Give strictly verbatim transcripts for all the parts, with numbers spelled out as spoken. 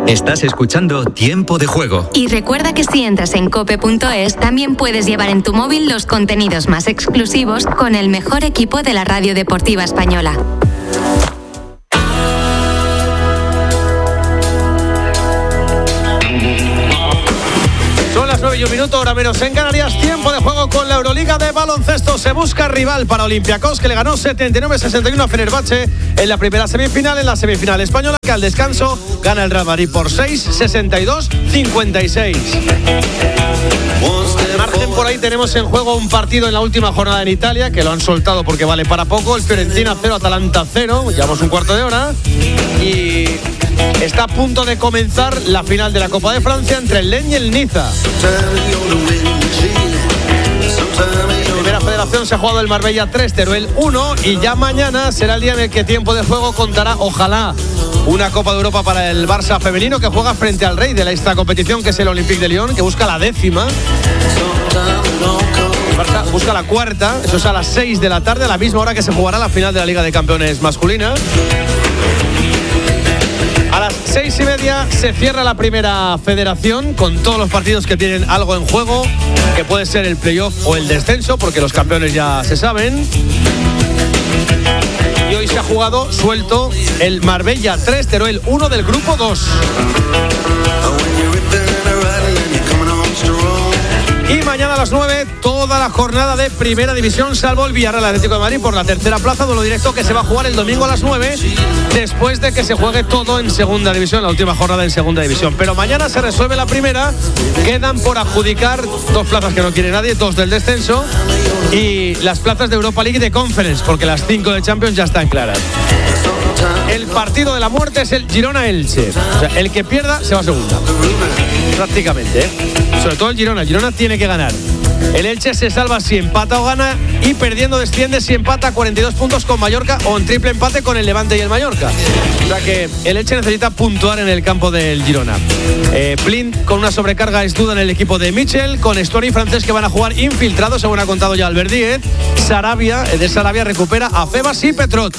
Estás escuchando Tiempo de Juego. Y recuerda que si entras en cope punto es, también puedes llevar en tu móvil los contenidos más exclusivos con el mejor equipo de la radio deportiva española. nueve y un minuto, hora menos en Canarias. Tiempo de juego con la Euroliga de baloncesto. Se busca rival para Olympiacos, que le ganó setenta y nueve a sesenta y uno a Fenerbahce en la primera semifinal. En la semifinal española, que al descanso gana el Real Madrid por seis, sesenta y dos a cincuenta y seis. Margen por ahí, tenemos en juego un partido en la última jornada en Italia, que lo han soltado porque vale para poco. El Fiorentina cero, Atalanta cero. Llevamos un cuarto de hora y está a punto de comenzar la final de la Copa de Francia entre el Lens y el Niza. En primera federación se ha jugado el Marbella tres, Teruel uno, y ya mañana será el día en el que Tiempo de Juego contará, ojalá, una Copa de Europa para el Barça femenino, que juega frente al rey de esta competición, que es el Olympique de Lyon, que busca la décima. El Barça busca la cuarta, eso es a las seis de la tarde, a la misma hora que se jugará la final de la Liga de Campeones masculina. A las seis y media se cierra la primera federación con todos los partidos que tienen algo en juego, que puede ser el playoff o el descenso, porque los campeones ya se saben. Y hoy se ha jugado suelto el Marbella tres, Teruel uno del grupo dos. Y mañana a las nueve, toda la jornada de Primera División, salvo el Villarreal Atlético de Madrid por la tercera plaza, duelo directo que se va a jugar el domingo a las nueve, después de que se juegue todo en Segunda División, la última jornada en Segunda División. Pero mañana se resuelve la primera, quedan por adjudicar dos plazas que no quiere nadie, dos del descenso, y las plazas de Europa League y de Conference, porque las cinco de Champions ya están claras. El partido de la muerte es el Girona-Elche. O sea, el que pierda se va a segunda, prácticamente, ¿eh? Sobre todo el Girona. El Girona tiene que ganar. El Elche se salva si empata o gana, y perdiendo desciende si empata cuarenta y dos puntos con Mallorca o en triple empate con el Levante y el Mallorca. O sea que el Elche necesita puntuar en el campo del Girona. Eh, Plint con una sobrecarga es duda en el equipo de Michel, con Story y Francés que van a jugar infiltrados, según ha contado ya Albert Díez. Sarabia, de Sarabia recupera a Febas y Petrot.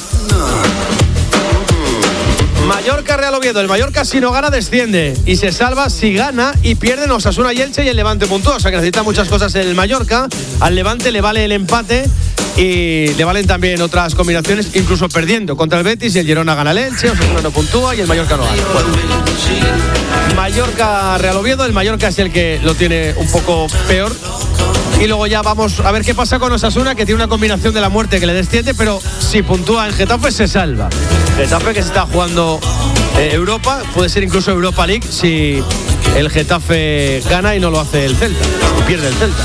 Mallorca Real Oviedo. El Mallorca, si no gana, desciende, y se salva si gana, y pierden Osasuna y Elche, y el Levante puntúa. O sea que necesita muchas cosas el Mallorca. Al Levante le vale el empate y le valen también otras combinaciones, incluso perdiendo contra el Betis, y el Girona gana el Elche, Osasuna no puntúa y el Mallorca no gana. Bueno, Mallorca Real Oviedo. El Mallorca es el que lo tiene un poco peor. Y luego ya vamos a ver qué pasa con Osasuna, que tiene una combinación de la muerte que le desciende, pero si puntúa en Getafe se salva. Getafe, que se está jugando eh, Europa, puede ser incluso Europa League si el Getafe gana y no lo hace el Celta, y pierde el Celta.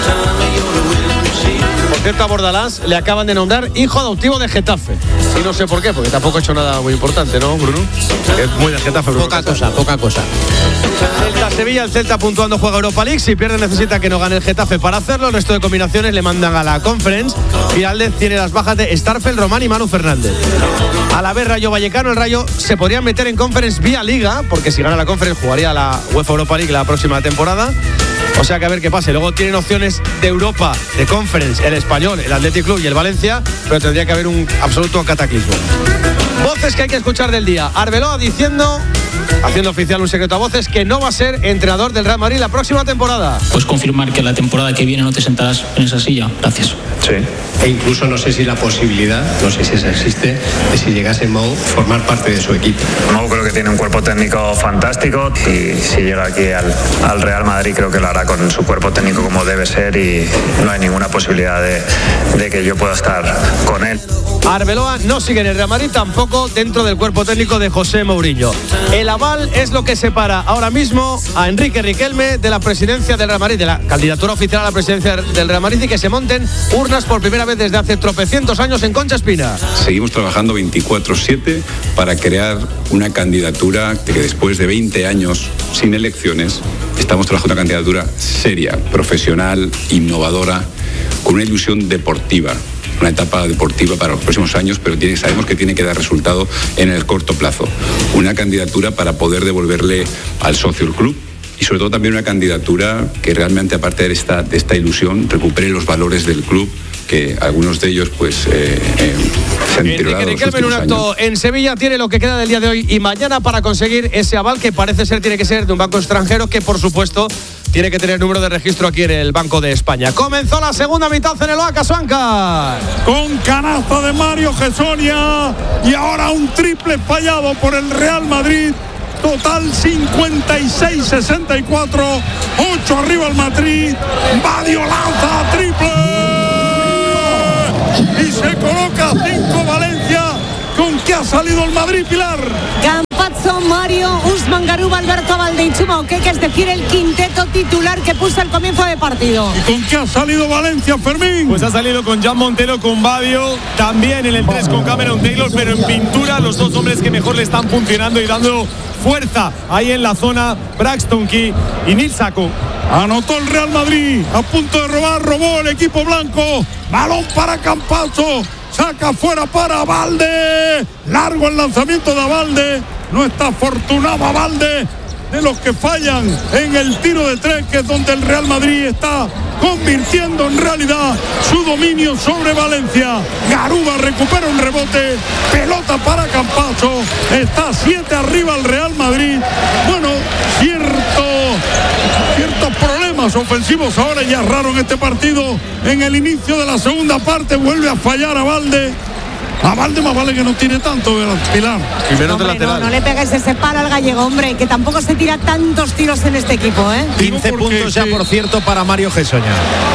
Por cierto, a Bordalás le acaban de nombrar hijo adoptivo de Getafe. Y no sé por qué, porque tampoco ha hecho nada muy importante, ¿no, Bruno? Es muy de Getafe, Bruno. Poca cosa, poca cosa. Celta-Sevilla, el Celta puntuando, juega Europa League. Si pierde necesita que no gane el Getafe para hacerlo. El resto de combinaciones le mandan a la Conference. Giraldez tiene las bajas de Starfel, Román y Manu Fernández. A la vez Rayo Vallecano, el Rayo se podría meter en Conference vía Liga, porque si gana la Conference jugaría la UEFA Europa League la próxima temporada. O sea que a ver qué pase. Luego tienen opciones de Europa, de Conference, el Español, el Athletic Club y el Valencia, pero tendría que haber un absoluto cataclismo. Voces que hay que escuchar del día. Arbeloa diciendo, haciendo oficial un secreto a voces, que no va a ser entrenador del Real Madrid la próxima temporada. ¿Puedes confirmar que la temporada que viene no te sentarás en esa silla? Gracias. Sí. E incluso no sé si la posibilidad, no sé si esa existe, de si llegase Mou formar parte de su equipo. Mou creo que tiene un cuerpo técnico fantástico, y si llega aquí al, al Real Madrid creo que lo hará con su cuerpo técnico como debe ser, y no hay ninguna posibilidad de, de que yo pueda estar con él. Arbeloa no sigue en el Real Madrid, tampoco dentro del cuerpo técnico de José Mourinho. El aval es lo que separa ahora mismo a Enrique Riquelme de la presidencia del Real Madrid, de la candidatura oficial a la presidencia del Real Madrid, y que se monten urnas por primera vez desde hace tropecientos años en Concha Espina. Seguimos trabajando veinticuatro siete para crear una candidatura que, después de veinte años sin elecciones, estamos trabajando una candidatura seria, profesional, innovadora, con una ilusión deportiva. Una etapa deportiva para los próximos años, pero tiene, sabemos que tiene que dar resultado en el corto plazo. Una candidatura para poder devolverle al socio el club, y sobre todo también una candidatura que realmente, aparte de esta, de esta ilusión, recupere los valores del club que algunos de ellos pues eh, eh, se han deteriorado en los Riquelme en un últimos acto años. en Sevilla tiene lo que queda del día de hoy y mañana para conseguir ese aval que parece ser tiene que ser de un banco extranjero que por supuesto tiene que tener número de registro aquí en el Banco de España. Comenzó la segunda mitad en el Oaca Suancar. Con canasta de Mario Gessonia y ahora un triple fallado por el Real Madrid. Total cincuenta y seis sesenta y cuatro. ocho arriba el Madrid. Badio lanza triple. Y se coloca cinco Valencia. ¿Con qué ha salido el Madrid, Pilar? Campazzo, Mario, Usman Garuba, Alberto Abalde y Chuma Okeke, es decir, el quinteto titular que puso al comienzo de partido. ¿Y con qué ha salido Valencia, Fermín? Pues ha salido con Jan Montero, con Badio, también en el tres con Cameron Taylor, pero en pintura los dos hombres que mejor le están funcionando y dando fuerza ahí en la zona, Braxton Key y Nil Sako. Anotó el Real Madrid, a punto de robar, robó el equipo blanco. Balón para Campazzo. Saca fuera para Abalde. Largo el lanzamiento de Abalde. No está afortunado Abalde. De los que fallan en el tiro de tres, que es donde el Real Madrid está convirtiendo en realidad su dominio sobre Valencia. Garuba recupera un rebote. Pelota para Campazzo. Está siete arriba el Real Madrid. Bueno, cierto, ciertos problemas ofensivos ahora ya raro en este partido. En el inicio de la segunda parte vuelve a fallar Abalde. Abalde más vale que no tire tanto, Pilar. Primero hombre, de lateral. No, no le pegues ese palo al gallego, hombre, que tampoco se tira tantos tiros en este equipo, ¿eh? quince puntos ya, por cierto, para Mario Gessonia.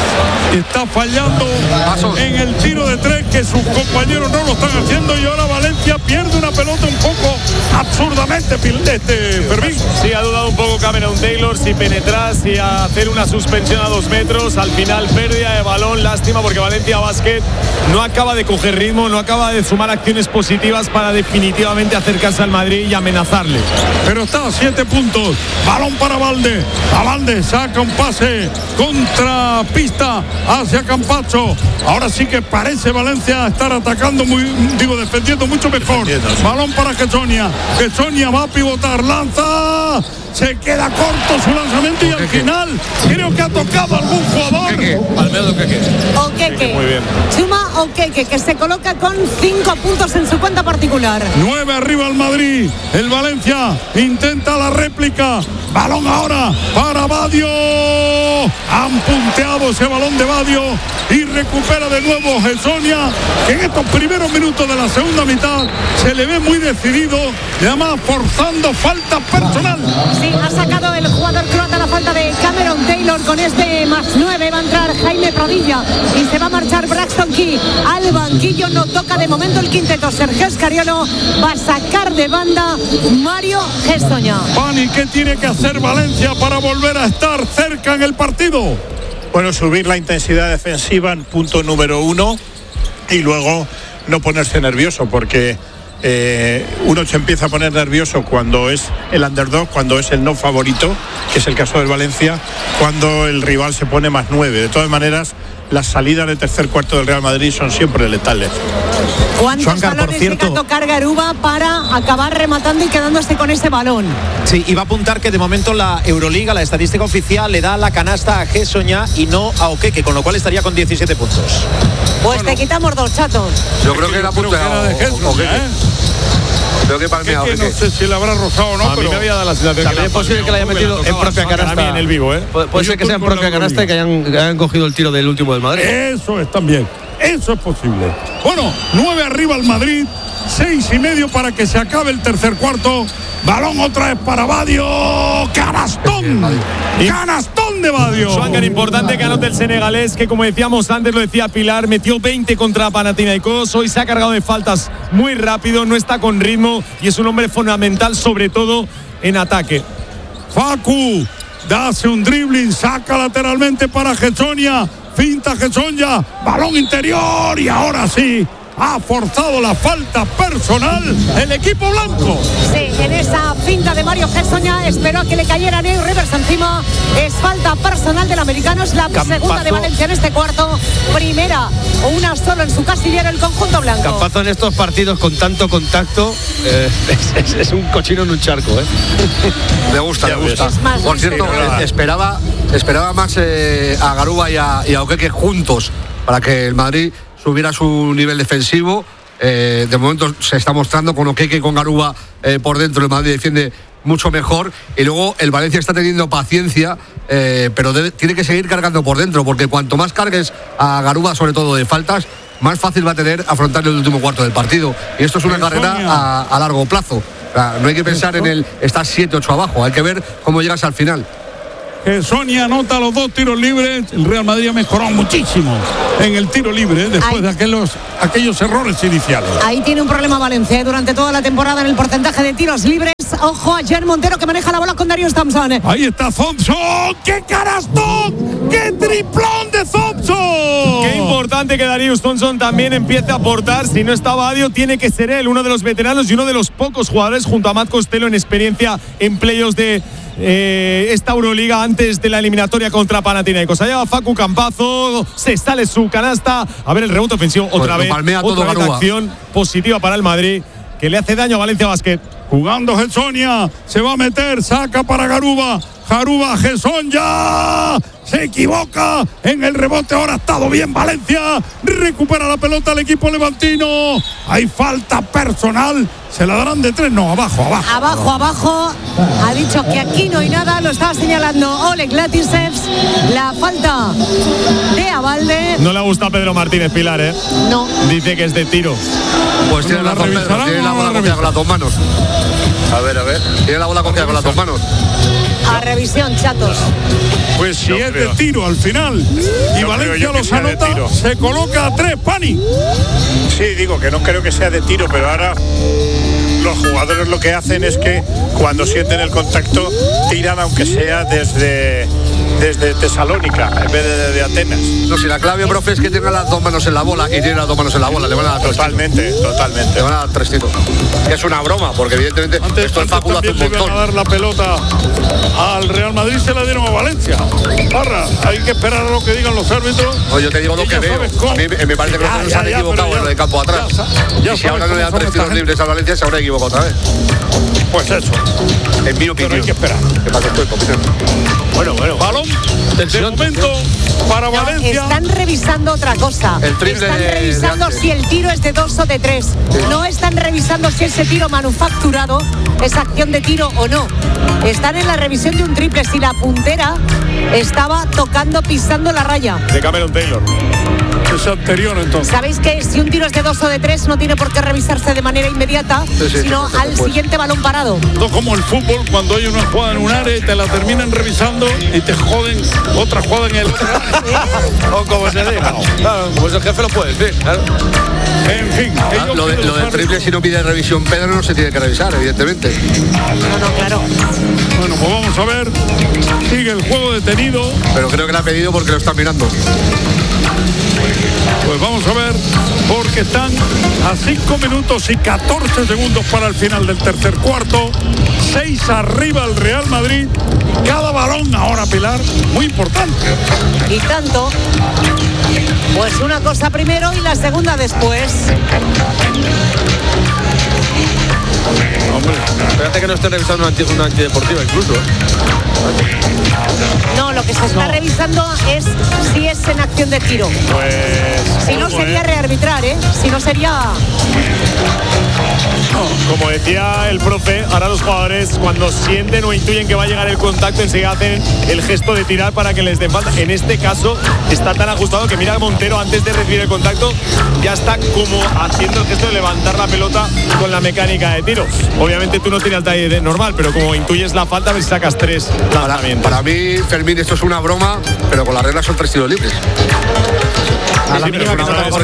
Está fallando en el tiro de tres, que sus compañeros no lo están haciendo, y ahora Valencia pierde una pelota un poco absurdamente, este Fermín. Sí, ha dudado un poco Cameron Taylor si penetrar, si hacer una suspensión a dos metros. Al final pérdida de balón, lástima, porque Valencia Basket no acaba de coger ritmo, no acaba de sumar acciones positivas para definitivamente acercarse al Madrid y amenazarle. Pero está a siete puntos. Balón para Abalde. Abalde saca un pase contra pista hacia Campazzo. Ahora sí que parece Valencia estar atacando muy, digo, defendiendo mucho mejor. Sí. Balón para Gessonia. Gessonia va a pivotar, lanza. Se queda corto su lanzamiento y al final creo que ha tocado algún jugador. Almedo Okeke. Okeke. Muy bien. Chuma Okeke, que se coloca con cinco puntos en su cuenta particular. Nueve arriba el Madrid. El Valencia intenta la réplica. Balón ahora para Badio. Han punteado ese balón de Badio y recupera de nuevo Gessonia, que en estos primeros minutos de la segunda mitad se le ve muy decidido y además forzando falta personal. Sí, ha sacado el jugador croata la falta de Cameron Taylor. Con este más nueve va a entrar Jaime Pradilla y se va a marchar Braxton Key al banquillo. No toca de momento el quinteto. Sergio Scariolo va a sacar de banda Mario Gessonia. Pani, ¿qué tiene que hacer Valencia para volver a estar cerca en el partido? Bueno, subir la intensidad defensiva en punto número uno y luego no ponerse nervioso, porque Eh, uno se empieza a poner nervioso cuando es el underdog, cuando es el no favorito, que es el caso del Valencia, cuando el rival se pone más nueve. De todas maneras, las salidas del tercer cuarto del Real Madrid son siempre letales. ¿Cuántos Suancar, balones por cierto, llega a tocar Garuba para acabar rematando y quedándose con ese balón? Sí, y va a apuntar que de momento la Euroliga, la estadística oficial, le da la canasta a Gessonia y no a Okeke, con lo cual estaría con diecisiete puntos. Pues bueno, te quitamos dos, Chato. Yo creo que era punta de Gessonia, ¿eh? Creo que palmeado. Es que no sé si le habrá rozado o no, a pero mí me había dado la sensación que es posible que la haya metido en propia canasta en el vivo, ¿eh? Puede, puede ser que sea en propia canasta y que hayan, que hayan cogido el tiro del último del Madrid. Eso es también. Eso es posible. Bueno, nueve arriba el Madrid, seis y medio para que se acabe el tercer cuarto. Balón otra vez para Badio. ¡Canastón! ¡Canastón de Badio! Suancar, importante que anote el senegalés, que como decíamos antes, lo decía Pilar, metió veinte contra Panathinaikos. Hoy se ha cargado de faltas muy rápido, no está con ritmo y es un hombre fundamental, sobre todo en ataque. Facu hace un dribbling, saca lateralmente para Gessonia. Finta Gessonia, balón interior y ahora sí ha forzado la falta personal el equipo blanco. Sí, en esa finta de Mario Gessoña, esperó a que le cayera Neu Rivers encima. Es falta personal del americano, es la Campazo. segunda de Valencia en este cuarto, primera o una solo en su casillero el conjunto blanco. Campazo en estos partidos con tanto contacto eh, es, es, es un cochino en un charco, ¿eh? Me gusta, me gusta. más Por cierto, sí, esperaba, esperaba más eh, a Garuba y a, y a Okeke juntos para que el Madrid subiera su nivel defensivo. Eh, de momento se está mostrando con Okeke y con Garuba eh, por dentro. El Madrid defiende mucho mejor y luego el Valencia está teniendo paciencia, eh, pero debe, tiene que seguir cargando por dentro, porque cuanto más cargues a Garuba, sobre todo de faltas, más fácil va a tener afrontar el último cuarto del partido. Y esto es una carrera a, a largo plazo. O sea, no hay que pensar en el estar siete ocho abajo, hay que ver cómo llegas al final. Sonia anota los dos tiros libres. El Real Madrid ha mejorado muchísimo en el tiro libre después Ay. de aquellos, aquellos errores iniciales. Ahí tiene un problema Valencia durante toda la temporada en el porcentaje de tiros libres. Ojo a Jan Montero, que maneja la bola con Darius Thompson. Ahí está Thompson. ¡Qué carastón! ¡Qué triplón de Thompson! Qué importante que Darius Thompson también empiece a aportar. Si no está Badio, tiene que ser él, uno de los veteranos y uno de los pocos jugadores junto a Matt Costello en experiencia en playoffs de Eh, esta Euroliga antes de la eliminatoria contra Panathinaikos. Allá va Facu Campazo, se sale su canasta. A ver el rebote ofensivo otra pues vez. Otra vez acción positiva para el Madrid que le hace daño a Valencia Basket. Jugando Gessoña, se va a meter, saca para Garuba. Garuba, Gessoña se equivoca en el rebote. Ahora ha estado bien Valencia. Recupera la pelota el equipo levantino. Hay falta personal. Se la darán de tres, no, abajo, abajo. Abajo, abajo. Ha dicho que aquí no hay nada. Lo estaba señalando Oleg Latisevs. La falta de Abalde. No le gusta a Pedro Martínez Pilar, ¿eh? No. Dice que es de tiro. Pues tiene la, tiene la bola cogida con las dos manos. A ver, a ver. Tiene la bola cogida con las dos manos. A revisión, chatos. Pues si es de tiro al final y no Valencia los anota, se coloca a tres, Pani. Sí, digo que no creo que sea de tiro, pero ahora los jugadores lo que hacen es que cuando sienten el contacto tiran, aunque sea desde desde Tesalónica en vez de desde Atenas. No, si la clave, profe, es que tenga las dos manos en la bola y tiene las dos manos en la bola, le van a dar totalmente, tres tiros. totalmente. Le van a dar tres tiros. Que es una broma, porque evidentemente antes, esto el antes Facu hace un montón. Le iban a dar la pelota al Real Madrid, se la dieron a Valencia. Parra, hay que esperar a lo que digan los árbitros. No, yo te digo lo que veo. A mí me parece que los se han equivocado en lo de campo atrás. Ya, ya y si ahora no le dan tres tiros libres a Valencia, se habrá equivocado otra vez. Pues eso. En mi opinión. Pero hay que esperar. ¿Qué pasa? Estoy bueno, bueno. Balón. De momento para no, Valencia. Están revisando otra cosa. El triple están de, revisando de si el tiro es de dos o de tres. Sí. No están revisando si ese tiro manufacturado es acción de tiro o no. Están en la revisión de un triple. Si la puntera estaba tocando, pisando la raya. De Cameron Taylor. Es anterior, entonces. ¿Sabéis que si un tiro es de dos o de tres no tiene por qué revisarse de manera inmediata, sí, sí, sino sí, al siguiente balón parado? No como el fútbol, cuando hay una jugada en un área y te la terminan revisando y te joden otra jugada en el otro área. O como se diga. Claro, pues el jefe lo puede decir, claro. En fin. Ah, lo, de, lo del triple, si no pide revisión Pedro, no se tiene que revisar, evidentemente. No, no, claro. Bueno, pues vamos a ver. Sigue el juego detenido. Pero creo que lo ha pedido porque lo están mirando. Pues vamos a ver, porque están a cinco minutos y catorce segundos para el final del tercer cuarto. seis arriba el Real Madrid. Cada balón ahora, Pilar, muy importante. Y tanto. Pues una cosa primero y la segunda después. Hombre, espérate que no esté revisando una, anti, una antideportiva incluso, ¿eh? No, lo que se está no. revisando es si es en acción de tiro. Pues... Si no sería eh? rearbitrar, ¿eh? Si no sería... No, como decía el profe, ahora los jugadores cuando sienten o intuyen que va a llegar el contacto enseguida hacen el gesto de tirar para que les den falta. En este caso está tan ajustado que mira a Montero antes de recibir el contacto ya está como haciendo el gesto de levantar la pelota con la mecánica de tiro. Obviamente tú no tienes el talle normal, pero como intuyes la falta, a ver si sacas tres lanzamientos. Para, para mí, Fermín, esto es una broma, pero con las reglas son tres tiros libres. A la mínima que no te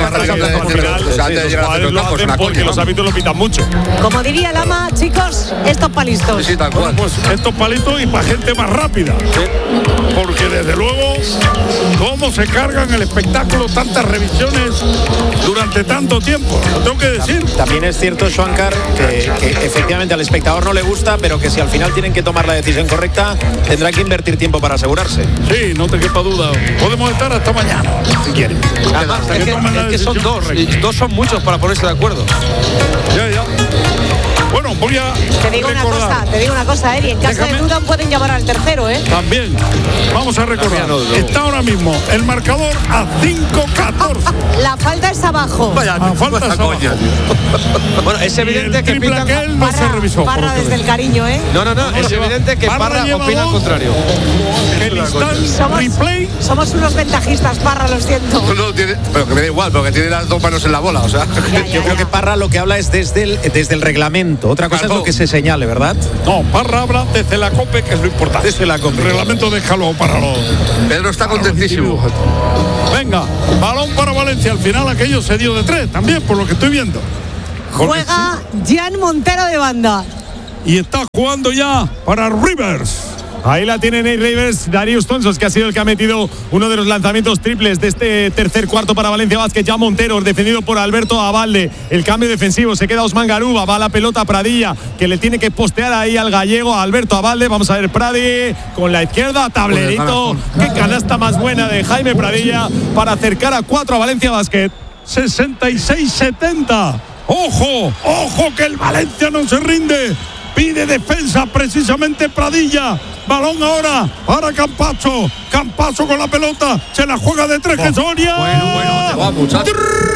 porque los árbitros lo pitan mucho. Como diría Lama, chicos, estos palitos. Sí, sí, tal cual. Bueno, pues estos palitos y para gente más rápida. Sí. porque desde luego, cómo se cargan el espectáculo tantas revisiones durante tanto tiempo, lo tengo que decir. También es cierto, Schwankar, que, que efectivamente al espectador no le gusta, pero que si al final tienen que tomar la decisión correcta, tendrá que invertir tiempo para asegurarse. Sí, no te quepa duda. Podemos estar hasta mañana, si quieren. Además, es que, es que son dos, dos son muchos para ponerse de acuerdo. Ya, ya. Bueno, voy a Te digo recordar. una cosa, te digo una cosa, Eri, en caso Déjame. de duda pueden llamar al tercero, ¿eh? También, vamos a recordar, no, no. está ahora mismo el marcador a cinco catorce. La falta es abajo. Vaya, A falta es abajo. Bueno, es evidente el que triple pitan... aquel no se revisó. por Parra lo que desde veo. el cariño, ¿eh? No, no, no, es lleva- evidente que Parra Parra lleva opina al dos. contrario. El instant Somos, replay. somos unos ventajistas, Parra, lo siento. No, no, tiene, pero que me da igual, porque tiene las dos manos en la bola, o sea. Ya, ya, Yo creo ya. que Parra lo que habla es desde el, desde el reglamento. Otra cosa Claro. es lo que se señale, ¿verdad? No, Parra habla desde la COPE, que es lo importante. Desde la COPE. El reglamento déjalo para los. Pedro está contentísimo. Venga, balón para Valencia. Al final aquello se dio de tres, también, por lo que estoy viendo. Porque Juega Jan Montero de banda. sí. Y está jugando ya para Rivers. Ahí la tiene Nate Rivers, Darius Thompson, que ha sido el que ha metido uno de los lanzamientos triples de este tercer cuarto para Valencia Basket. Ya Montero, defendido por Alberto Abalde. El cambio defensivo, se queda Osman Garuba, va la pelota a Pradilla, que le tiene que postear ahí al gallego, a Alberto Abalde. Vamos a ver Pradi con la izquierda, tablerito. Qué canasta más buena de Jaime Pradilla para acercar a cuatro a Valencia Basket. sesenta y seis setenta. Ojo, ojo que el Valencia no se rinde. Pide defensa precisamente Pradilla. Balón ahora para Campacho. Campacho con la pelota. Se la juega de tres, que Soria. Bueno, bueno, te va, muchacho.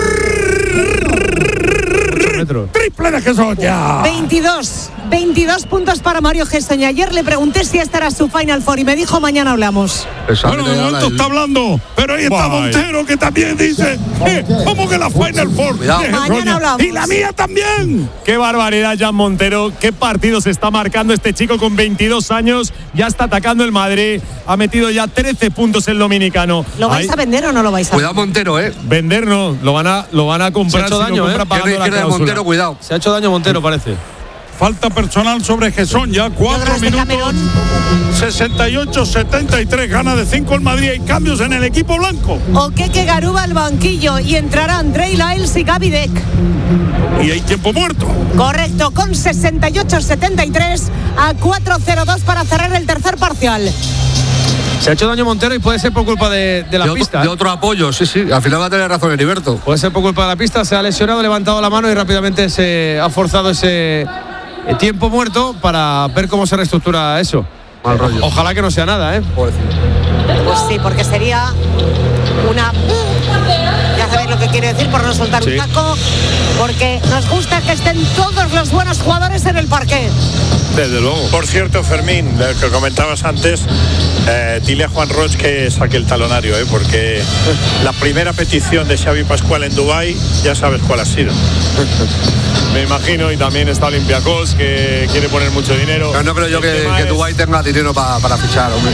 Triple de Gesoña. veintidós, veintidós puntos para Mario Gesoña. Ayer le pregunté si esta era su Final Four y me dijo mañana hablamos. Bueno, de momento está hablando, pero ahí está Vaya. Montero, que también dice, eh, ¿cómo que la Final Four? Cuidado. de Mañana Gesoña? hablamos. Y la mía también. Qué barbaridad, Jan Montero. Qué partido se está marcando este chico con veintidós años. Ya está atacando el Madrid. Ha metido ya trece puntos el dominicano. ¿Lo vais Ahí- a vender o no lo vais a Cuidado vender? Montero, eh. Vender no, lo van a, lo van a comprar. Se ha hecho si lo daño, compra ¿eh? pagando Izquierda la izquierda de cláusula. Montero, cuidado. Se ha hecho daño Montero, parece. Falta personal sobre Gesoña. Cuatro Logros de minutos. Camerón. sesenta y ocho setenta y tres. Gana de cinco el Madrid. Hay cambios en el equipo blanco. Okeke Garuba al banquillo y entrarán Trey Lyles y Gaby Deck. Y hay tiempo muerto. Correcto, con sesenta y ocho setenta y tres a cuatro cero dos para cerrar el tercer parcial. Se ha hecho daño Montero y puede ser por culpa de, de la De, otro- pista. de ¿eh? otro apoyo, sí, sí. Al final va a tener razón Heriberto. Puede ser por culpa de la pista. Se ha lesionado, ha levantado la mano y rápidamente se ha forzado ese eh, tiempo muerto para ver cómo se reestructura eso. Mal rollo. Ojalá que no sea nada, ¿eh? Pues sí, porque sería una... Ya sabéis lo que quiere decir por no soltar Sí. un taco, porque nos gusta que estén todos los buenos jugadores en el parque. Desde luego. Por cierto, Fermín, lo que comentabas antes, eh, dile a Juan Roig que saque el talonario, ¿eh? Porque la primera petición de Xavi Pascual en Dubái, ya sabes cuál ha sido. Me imagino, y también está Olympiacos, que quiere poner mucho dinero. Pero no creo yo El que, tema que es- Dubái tenga dinero pa- para fichar, hombre.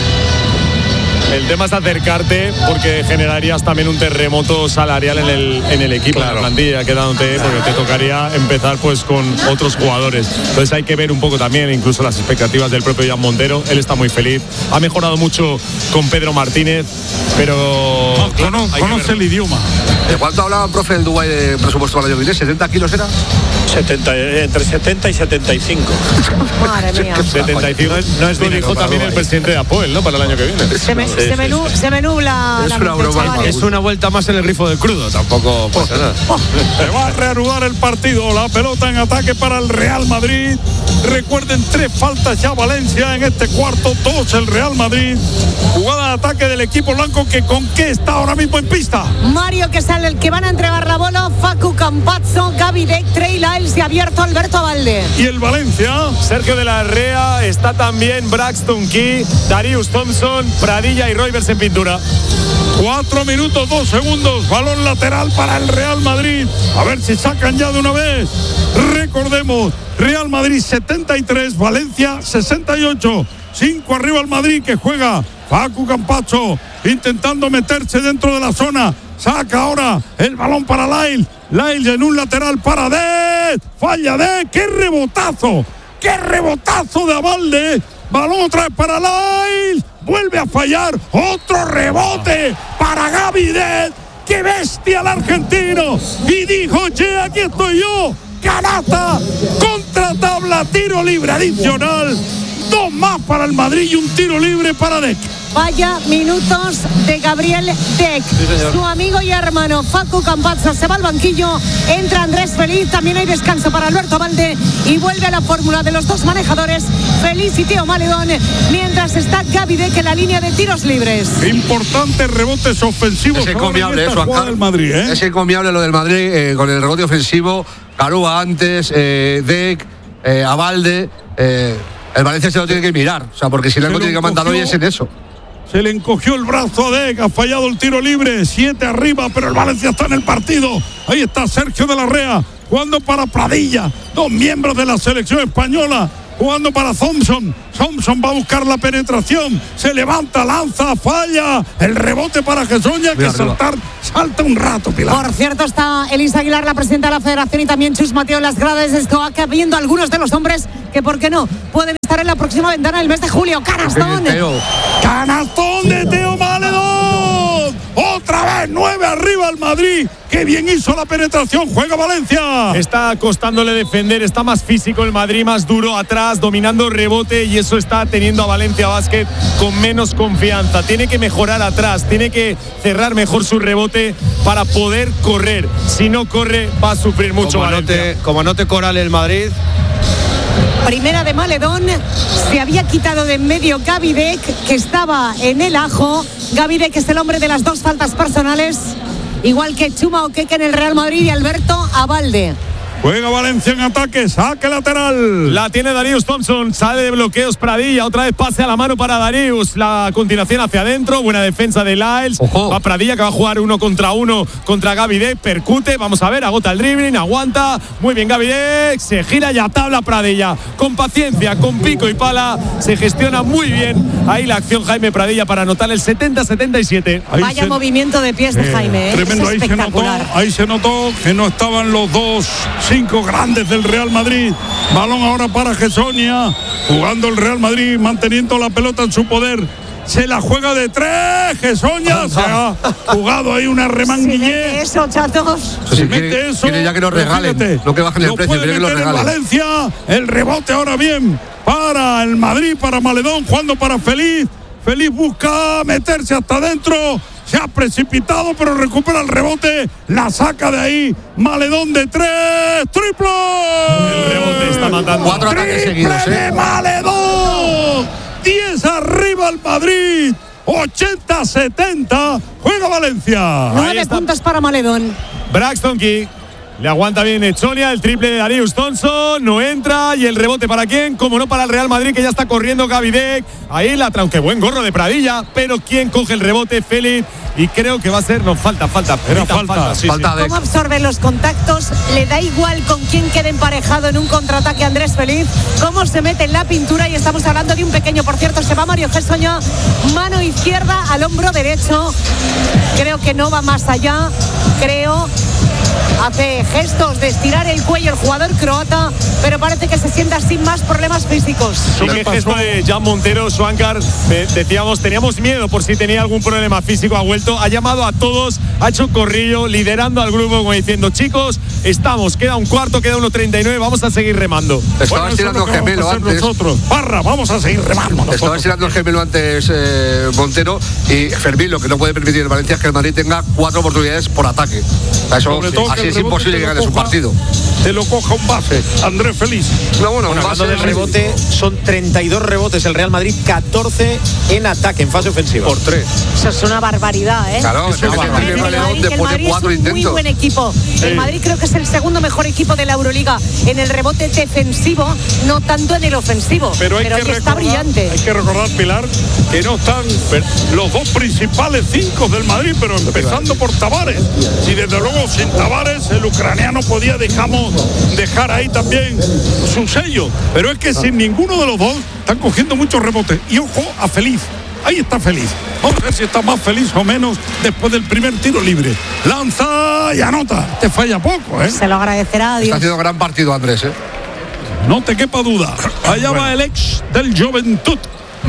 El tema es acercarte, porque generarías también un terremoto salarial en el, en el equipo, en la plantilla, quedándote, porque te tocaría empezar pues con otros jugadores. Entonces hay que ver un poco también, incluso las expectativas del propio Jan Montero. Él está muy feliz. Ha mejorado mucho con Pedro Martínez, pero No, claro, cono- hay que conoce ver. el idioma. ¿De cuánto hablaba, profe, el Dubái de presupuesto para el año que viene? ¿setenta kilos era? setenta, eh, entre setenta y setenta y cinco. Madre mía. setenta y cinco. No es, lo dinero dijo para también el Dubái. presidente de Apoel, ¿no? Para el año que viene. Se me, Sí, se sí, me nu- sí. se me nubla Es la una mente, broma, chavales. Es una vuelta más en el grifo del crudo. Tampoco pasa nada. Se va a reanudar el partido. La pelota en ataque para el Real Madrid. Recuerden, tres faltas ya Valencia en este cuarto, dos el Real Madrid. Jugada de ataque del equipo blanco, que con qué está ahora mismo en pista. Mario que sale el que van a entregar la bola, Facu Campazzo, Gaby Deck, Trey Lyles y abierto Alberto Abalde. Y el Valencia. Sergio de la Rea, está también Braxton Key, Darius Thompson, Pradilla y Roivers en pintura. Cuatro minutos, dos segundos. Balón lateral para el Real Madrid. A ver si sacan ya de una vez. Recordemos, Real Madrid setenta y tres, Valencia sesenta y ocho. Cinco arriba el Madrid, que juega Facu Campacho, intentando meterse dentro de la zona. Saca ahora el balón para Lyle. Lyle en un lateral para Dez. Falla Dez. ¡Qué rebotazo! ¡Qué rebotazo de Abalde! Balón otra vez para Lyle. vuelve a fallar, otro rebote para Gavidet. ¡Qué bestia el argentino! Y dijo, che, aquí estoy yo, canasta, contra tabla, tiro libre adicional, dos más para el Madrid y un tiro libre para Dec. Vaya minutos de Gabriel Dec. Sí, su amigo y hermano Facu Campazzo se va al banquillo, entra Andrés Feliz, también hay descanso para Alberto Abalde y vuelve a la fórmula de los dos manejadores, Feliz y Teo Maledón, mientras está Gavi Dec en la línea de tiros libres. Importantes rebotes ofensivos. Es encomiable eso, del Madrid, ¿eh? Es encomiable lo del Madrid eh, con el rebote ofensivo. Garúa antes, eh, Dec, eh, Abalde. Eh, el Valencia se lo tiene que mirar, o sea, porque si algo tiene que mandar hoy es en eso. Se le encogió el brazo a Dec, ha fallado el tiro libre, siete arriba, pero el Valencia está en el partido. Ahí está Sergio de la Rea, jugando para Pradilla, dos miembros de la selección española, jugando para Thompson. Thompson va a buscar la penetración, se levanta, lanza, falla, el rebote para Gessoña, que saltar, salta un rato, Pilar. Por cierto, está Elisa Aguilar, la presidenta de la federación, y también Chus Mateo en las gradas de Estoaca, viendo algunos de los hombres que, ¿por qué no?, pueden estar en la próxima ventana del mes de julio. ¡Canastón! ¡Canastón de Teo Maledón! ¡Otra vez! nueve arriba el Madrid. ¡Qué bien hizo la penetración! ¡Juega Valencia! Está costándole defender, está más físico el Madrid, más duro atrás, dominando rebote, y eso está teniendo a Valencia Basket con menos confianza. Tiene que mejorar atrás, tiene que cerrar mejor su rebote para poder correr. Si no corre, va a sufrir mucho como Valencia. No te, como no te corale el Madrid. Primera de Maledón, se había quitado de en medio Gavi Dec, que estaba en el ajo. Gavi Dec es el hombre de las dos faltas personales, igual que Chuma Okeke en el Real Madrid y Alberto Abalde. Juega Valencia en ataque, saque lateral. La tiene Darius Thompson, sale de bloqueos Pradilla, otra vez pase a la mano para Darius. La continuación hacia adentro, buena defensa de Lyles. Ojo. Va Pradilla, que va a jugar uno contra uno contra Gavi Dec, percute, vamos a ver, agota el dribbling, aguanta, muy bien Gavi Dec, se gira y a tabla Pradilla. Con paciencia, con pico y pala, se gestiona muy bien ahí la acción Jaime Pradilla para anotar el setenta setenta y siete. Vaya se, movimiento de pies de eh, Jaime, ¿eh? Tremendo, ahí se, notó, ahí se notó que no estaban los dos cinco grandes del Real Madrid. Balón ahora para Gessoña, jugando el Real Madrid, manteniendo la pelota en su poder. Se la juega de tres, Gessoña. Se ha jugado ahí una remanguillé. Si eso, chatos. Si si mete quiere, eso, quiere ya que nos regalen, fíjate, no que bajen el precio, quiere que lo regalen. Valencia, el rebote ahora bien para el Madrid, para Maledón, jugando para Feliz. Feliz busca meterse hasta adentro. Se ha precipitado, pero recupera el rebote. La saca de ahí. Maledón de tres. ¡Triple! El rebote está matando. Cuatro ataques seguidos, ¿eh? de Maledón. diez arriba el Madrid. ochenta setenta. Juega Valencia. Nueve puntos para Maledón. Braxton Key. Le aguanta bien Echonia, el triple de Darius Thompson, no entra, y el rebote para quién, como no para el Real Madrid, que ya está corriendo Gavi Dec. Ahí la aunque buen gorro de Pradilla, pero quién coge el rebote, Félix, y creo que va a ser, no, falta, falta, pero falta, falta, sí, falta sí. ¿Cómo absorbe los contactos? Le da igual con quién quede emparejado en un contraataque Andrés Feliz, cómo se mete en la pintura, y estamos hablando de un pequeño, por cierto, se va Mario Gessoña, mano izquierda al hombro derecho, creo que no va más allá, creo. Hace gestos de estirar el cuello el jugador croata, pero parece que se sienta sin más problemas físicos. Sí, qué gesto de Jan Montero, Swankar. Eh, decíamos, teníamos miedo por si tenía algún problema físico. Ha vuelto, ha llamado a todos, ha hecho corrillo, liderando al grupo, como diciendo, chicos, estamos, queda un cuarto, queda uno treinta y nueve, vamos a seguir remando. Estaba bueno, estirando el gemelo antes. Nosotros. Parra, vamos a seguir remando. Estaba estirando el gemelo antes eh, Montero, y Fermín, lo que no puede permitir el Valencia es que el Madrid tenga cuatro oportunidades por ataque. Eso, así es imposible que gane su partido. Te lo coja un base, Andrés Feliz. No, bueno, bueno, hablando del rebote, son treinta y dos rebotes el Real Madrid, catorce en ataque, en fase ofensiva. Por tres. Eso es una barbaridad, ¿eh? Claro, es una barbaridad. El Madrid, el Madrid es un muy buen equipo. Sí. El Madrid creo que es el segundo mejor equipo de la Euroliga en el rebote defensivo, no tanto en el ofensivo. Pero, hay pero que que recordar, está brillante. Hay que recordar, Pilar, que no están los dos principales cinco del Madrid, pero empezando por Tavares. Y desde luego sin Tavares el ucraniano podía dejamos, dejar ahí también su sello. Pero es que sin ninguno de los dos están cogiendo muchos rebotes. Y ojo a Feliz. Ahí está Feliz. Vamos a ver si está más feliz o menos después del primer tiro libre. Lanza y anota. Te falla poco, ¿eh? Se lo agradecerá a Dios. Está haciendo gran partido Andrés, ¿eh? No te quepa duda. Allá bueno. va el ex del Juventud.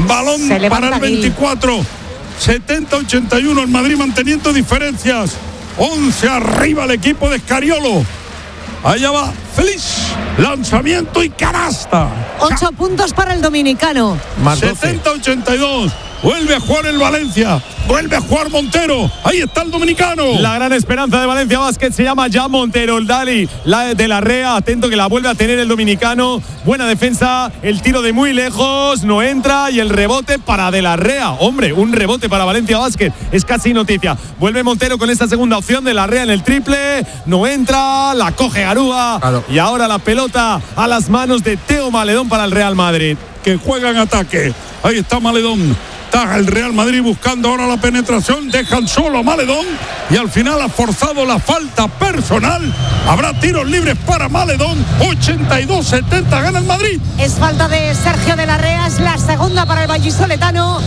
Balón para el veinticuatro. setenta ochenta y uno el Madrid manteniendo diferencias. once arriba el equipo de Scariolo. Allá va Feliz. Lanzamiento y canasta. Ocho puntos para el dominicano. setenta ochenta y dos. Vuelve a jugar el Valencia. Vuelve a jugar Montero. Ahí está el dominicano. La gran esperanza de Valencia Basket se llama ya Montero. El Dali la de la Rea. Atento que la vuelve a tener el dominicano. Buena defensa. El tiro de muy lejos. No entra. Y el rebote para de la Rea. Hombre, un rebote para Valencia Basket. Es casi noticia. Vuelve Montero con esta segunda opción de la Rea en el triple. No entra. La coge Garúa. Claro. Y ahora la pelota a las manos de Teo Maledón para el Real Madrid. Que juega en ataque. Ahí está Maledón. Está el Real Madrid buscando ahora la penetración. Dejan solo a Maledón. Y al final ha forzado la falta personal. Habrá tiros libres para Maledón. ochenta y dos setenta gana el Madrid. Es falta de Sergio de la Rea. Es la segunda para el vallisoletano.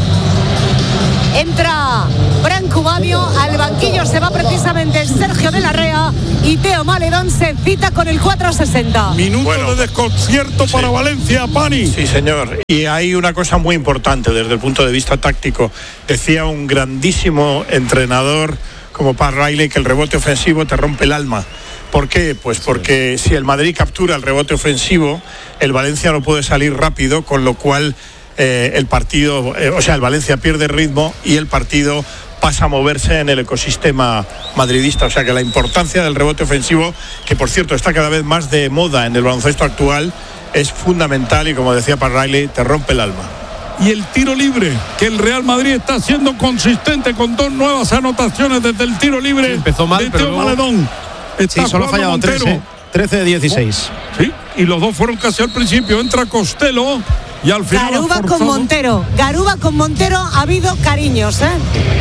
Entra Branco Babio. Al banquillo se va precisamente Sergio de la Rea. Y Teo Maledón se cita con el cuatro sesenta. Minuto bueno, de desconcierto para sí. Valencia, Pani. Sí, señor. Y hay una cosa muy importante desde el punto de vista táctico. Decía un grandísimo entrenador como Pat Riley que el rebote ofensivo te rompe el alma. ¿Por qué? Pues porque si el Madrid captura el rebote ofensivo, el Valencia no puede salir rápido, con lo cual eh, el partido, eh, o sea, el Valencia pierde ritmo y el partido pasa a moverse en el ecosistema madridista. O sea que la importancia del rebote ofensivo, que por cierto está cada vez más de moda en el baloncesto actual, es fundamental y como decía Pat Riley, te rompe el alma. Y el tiro libre, que el Real Madrid está siendo consistente con dos nuevas anotaciones desde el tiro libre. Sí, empezó mal, de pero Teo luego... Maledón. Está sí, solo ha fallado tres, ¿eh? trece de dieciséis. Oh, sí, y los dos fueron casi al principio. Entra Costello y al final Garuba con Montero. Garuba con Montero ha habido cariños, ¿eh?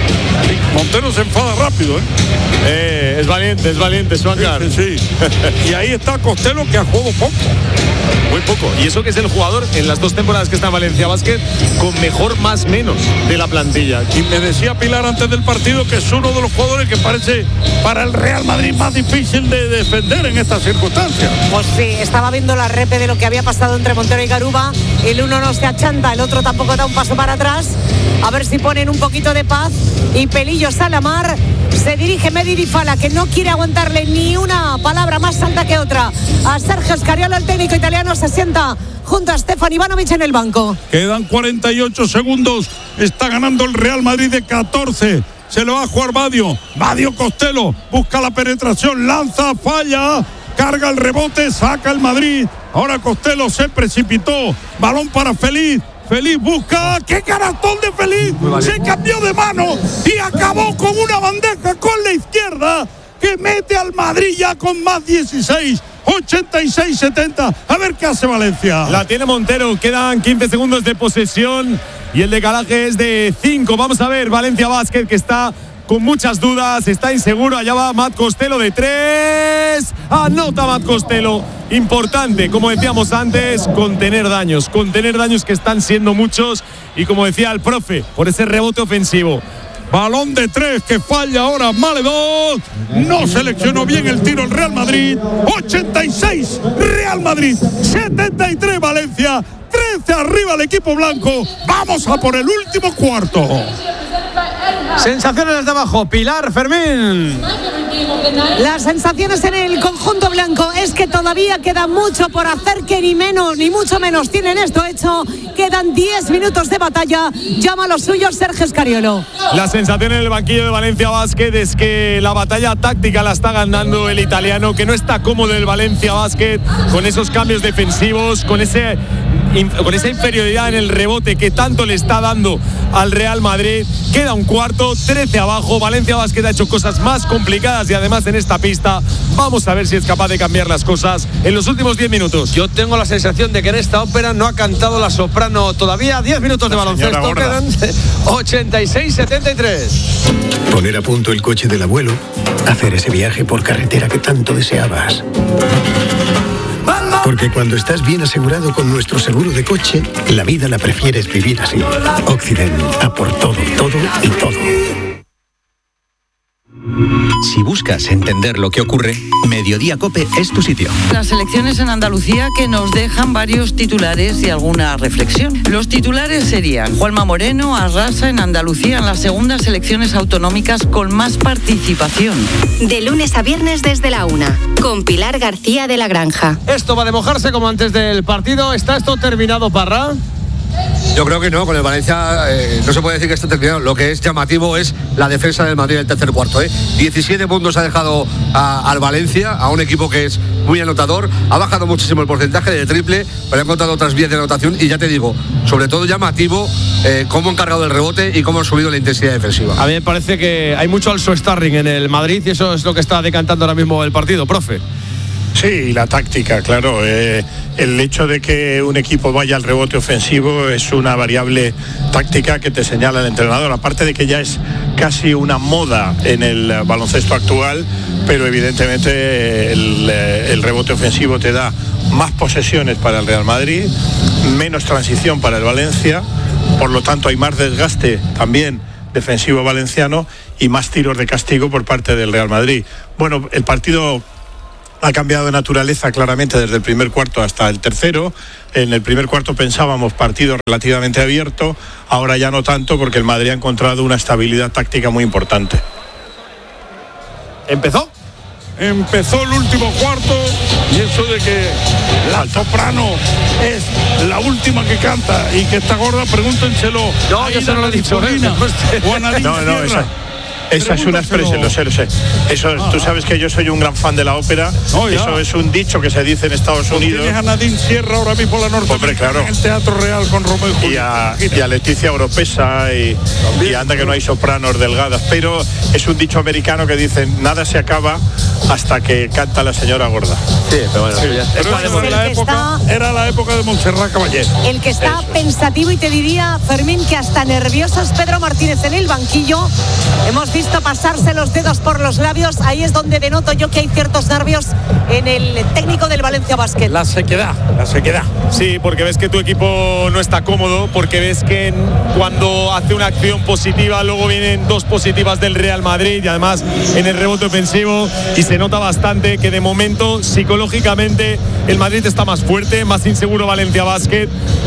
Montero se enfada rápido, ¿eh? Eh, es valiente, es valiente, Swangar. Sí, sí. Y ahí está Costello, que ha jugado poco. Muy poco. Y eso que es el jugador en las dos temporadas que está en Valencia Basket con mejor más menos de la plantilla. Y me decía Pilar antes del partido que es uno de los jugadores que parece para el Real Madrid más difícil de defender en estas circunstancias. Pues sí, estaba viendo la repe de lo que había pasado entre Montero y Garuba. El uno no se achanta, el otro tampoco da un paso para atrás. A ver si ponen un poquito de paz. Y Pelillo Salamar se dirige Mehdi Fala, que no quiere aguantarle ni una palabra más alta que otra a Sergio Scariolo. El técnico italiano se sienta junto a Stefan Ivanovic en el banco. Quedan cuarenta y ocho segundos. Está ganando el Real Madrid de catorce. Se lo va a jugar Badio. Badio Costello busca la penetración, lanza, falla, carga el rebote, saca el Madrid. Ahora Costello se precipitó. Balón para Feliz. Feliz busca, ¡qué canastón de Feliz! Se cambió de mano y acabó con una bandeja con la izquierda que mete al Madrid ya con más dieciséis, ochenta y seis setenta. A ver qué hace Valencia. La tiene Montero, quedan quince segundos de posesión y el decalaje es de cinco. Vamos a ver, Valencia Basket, que está con muchas dudas, está inseguro. Allá va Matt Costello de tres. Anota Matt Costello. Importante, como decíamos antes, contener daños, contener daños que están siendo muchos. Y como decía el profe, por ese rebote ofensivo. Balón de tres que falla ahora Maledón. No seleccionó bien el tiro el Real Madrid. ochenta y seis Real Madrid, setenta y tres Valencia. trece arriba el equipo blanco. Vamos a por el último cuarto. Sensaciones de abajo, Pilar, Fermín. Las sensaciones en el conjunto blanco es que todavía queda mucho por hacer, que ni menos ni mucho menos tienen esto hecho. Quedan diez minutos de batalla. Llama a los suyos Sergio Scariolo. La sensación en el banquillo de Valencia Basket es que la batalla táctica la está ganando el italiano, que no está cómodo el Valencia Basket con esos cambios defensivos, con ese con esa inferioridad en el rebote que tanto le está dando al Real Madrid. Queda un cuarto, trece abajo. Valencia Basket ha hecho cosas más complicadas y además en esta pista vamos a ver si es capaz de cambiar las cosas en los últimos diez minutos. Yo tengo la sensación de que en esta ópera no ha cantado la soprano todavía. diez minutos de baloncesto, quedan ochenta y seis setenta y tres. Poner a punto el coche del abuelo, hacer ese viaje por carretera que tanto deseabas. Porque cuando estás bien asegurado con nuestro seguro de coche, la vida la prefieres vivir así. Occident, a por todo, todo y todo. Si buscas entender lo que ocurre, Mediodía Cope es tu sitio. Las elecciones en Andalucía que nos dejan varios titulares y alguna reflexión. Los titulares serían: Juanma Moreno arrasa en Andalucía en las segundas elecciones autonómicas con más participación. De lunes a viernes desde la una, con Pilar García de la Granja. Esto va a mojarse como antes del partido. ¿Está esto terminado, Parra? Yo creo que no, con el Valencia eh, no se puede decir que esté terminado. Lo que es llamativo es la defensa del Madrid en el tercer cuarto. ¿eh? diecisiete puntos ha dejado a, al Valencia, a un equipo que es muy anotador. Ha bajado muchísimo el porcentaje de triple, pero ha encontrado otras vías de anotación. Y ya te digo, sobre todo llamativo eh, cómo han cargado el rebote y cómo han subido la intensidad defensiva. A mí me parece que hay mucho also starring en el Madrid y eso es lo que está decantando ahora mismo el partido, profe. Sí, la táctica, claro. Eh, el hecho de que un equipo vaya al rebote ofensivo es una variable táctica que te señala el entrenador. Aparte de que ya es casi una moda en el baloncesto actual, pero evidentemente el, el rebote ofensivo te da más posesiones para el Real Madrid, menos transición para el Valencia, por lo tanto hay más desgaste también defensivo valenciano y más tiros de castigo por parte del Real Madrid. Bueno, el partido ha cambiado de naturaleza claramente desde el primer cuarto hasta el tercero. En el primer cuarto pensábamos partido relativamente abierto, ahora ya no tanto porque el Madrid ha encontrado una estabilidad táctica muy importante. ¿Empezó? Empezó el último cuarto y eso de que la soprano es la última que canta y que está gorda, pregúntenselo. No, yo se no lo he dicho. ¿eh? No, no, esa. Esa es una expresión, lo sé, lo sé. Eso, ah, tú sabes que yo soy un gran fan de la ópera. Oh, eso es un dicho que se dice en Estados Unidos. Tienes a Nadine Sierra ahora mismo la norte. Hombre, claro. En el Teatro Real con Romeo y Julieta. Y a, y a Leticia Oropesa y, y anda que no hay sopranos delgadas. Pero es un dicho americano que dice: nada se acaba hasta que canta la señora gorda. Sí, pero bueno, sí. Ya pero es la época, está, era la época de Montserrat Caballé. El que está eso pensativo y te diría, Fermín, que hasta nervioso es Pedro Martínez en el banquillo. Hemos visto pasarse los dedos por los labios. Ahí es donde denoto yo que hay ciertos nervios en el técnico del Valencia Basket. La sequedad, la sequedad. Sí, porque ves que tu equipo no está cómodo, porque ves que en, cuando hace una acción positiva, luego vienen dos positivas del Real Madrid y además en el rebote ofensivo, y se nota bastante que de momento psicológicamente el Madrid está más fuerte, más inseguro Valencia Basket,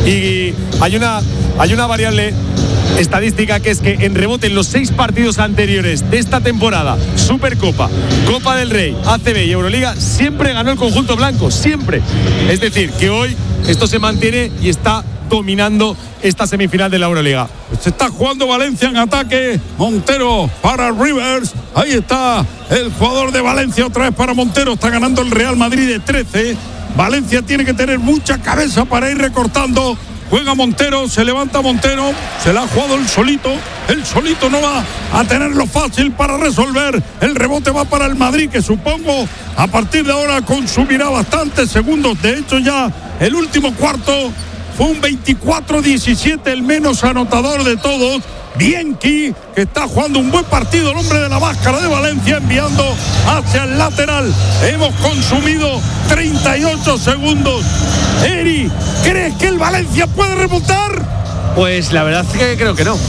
y hay una, hay una variable estadística que es que en rebote en los seis partidos anteriores de esta temporada, Supercopa, Copa del Rey, A C B y Euroliga, siempre ganó el conjunto blanco, siempre. Es decir, que hoy esto se mantiene y está dominando esta semifinal de la Euroliga. Se está jugando Valencia en ataque. Montero para Rivers. Ahí está el jugador de Valencia otra vez para Montero. Está ganando el Real Madrid de trece. Valencia tiene que tener mucha cabeza para ir recortando. Juega Montero, se levanta Montero, se la ha jugado el solito, el solito no va a tenerlo fácil para resolver, el rebote va para el Madrid, que supongo a partir de ahora consumirá bastantes segundos. De hecho ya el último cuarto fue un veinticuatro diecisiete, el menos anotador de todos. Bianchi, que está jugando un buen partido, el hombre de la máscara de Valencia, enviando hacia el lateral. Hemos consumido treinta y ocho segundos. Eri, ¿crees que el Valencia puede remontar? Pues la verdad es que creo que no.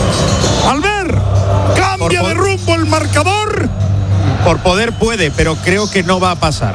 Albert, cambia de rumbo el marcador. Por poder puede, pero creo que no va a pasar.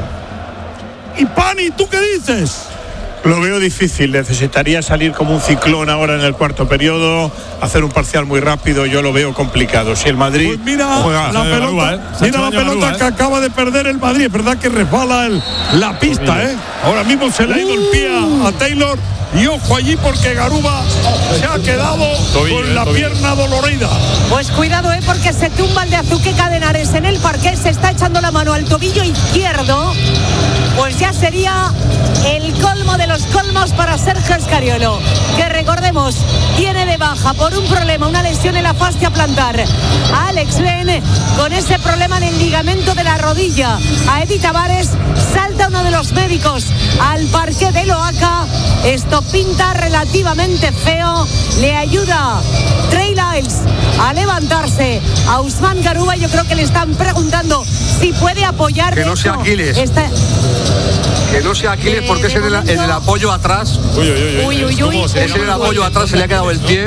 Y Pani, ¿tú qué dices? Lo veo difícil, necesitaría salir como un ciclón ahora en el cuarto periodo, hacer un parcial muy rápido, yo lo veo complicado. Si el Madrid pues mira juega, la pelota, Garúa, ¿eh? mira la pelota Garúa, que ¿eh? acaba de perder el Madrid, es verdad que resbala el, la pista, pues ¿eh? Ahora mismo se le ha ido uh. el pie a, a Taylor, y ojo allí porque Garuba se ha quedado tobillo, con la tobillo. pierna dolorida. Pues cuidado, ¿eh? Porque se tumba el de Azuque Cadenares en el parqué, se está echando la mano al tobillo izquierdo. Pues ya sería el colmo de los colmos para Sergio Escariolo, que recordemos, tiene de baja por un problema, una lesión en la fascia plantar a Alex Len, con ese problema en el ligamento de la rodilla. A Eddie Tavares, salta uno de los médicos al parqué de Loaca. Esto pinta relativamente feo. Le ayuda Trey Lyles a levantarse a Usman Garuba. Yo creo que le están preguntando si puede apoyar. Que no sea Aquiles. Esta... Que no sea Aquiles De- porque es de en el, en el apoyo atrás. Uy, uy, uy. Uy, uy, uy. Es en el apoyo atrás, se le ha quedado el pie.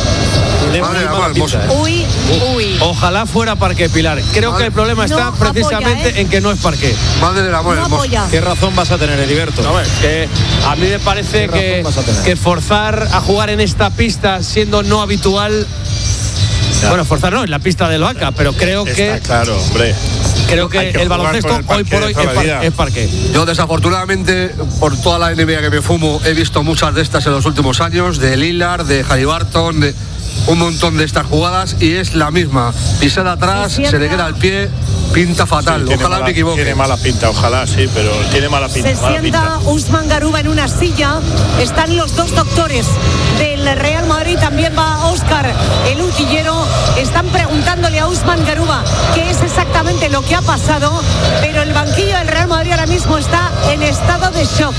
Madre mía, hermoso. Uy, uy. Ojalá fuera parqué, Pilar. Creo que el problema está No precisamente apoya, ¿eh? en que no es parqué. Madre del amor No hermoso. apoya. ¿Qué razón vas a tener, Heriberto? No, es que a mí me parece ¿Qué que, razón vas a tener? que forzar a jugar en esta pista siendo no habitual. Bueno, forzar no, en la pista del Vaca, pero creo Está que claro, hombre. creo que, Hay que el jugar baloncesto con el hoy por parqué hoy toda es, la par- vida. es parqué. Yo desafortunadamente, por toda la N B A que me fumo, he visto muchas de estas en los últimos años, de Lillard, de Halliburton, de un montón de estas jugadas, y es la misma. Pisada atrás, Se se le queda el pie, pinta fatal. Sí, tiene Ojalá mala- me equivoque. Tiene mala pinta, ojalá sí, pero tiene mala pinta. Se mala sienta pinta. Usman Garuba en una silla. Están los dos doctores del Real Madrid. También va Óscar, el utillero. Están preguntándole a Usman Garuba qué es exactamente lo que ha pasado. Pero el banquillo del Real Madrid ahora mismo está en estado de shock.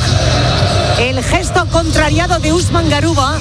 El gesto contrariado de Usman Garuba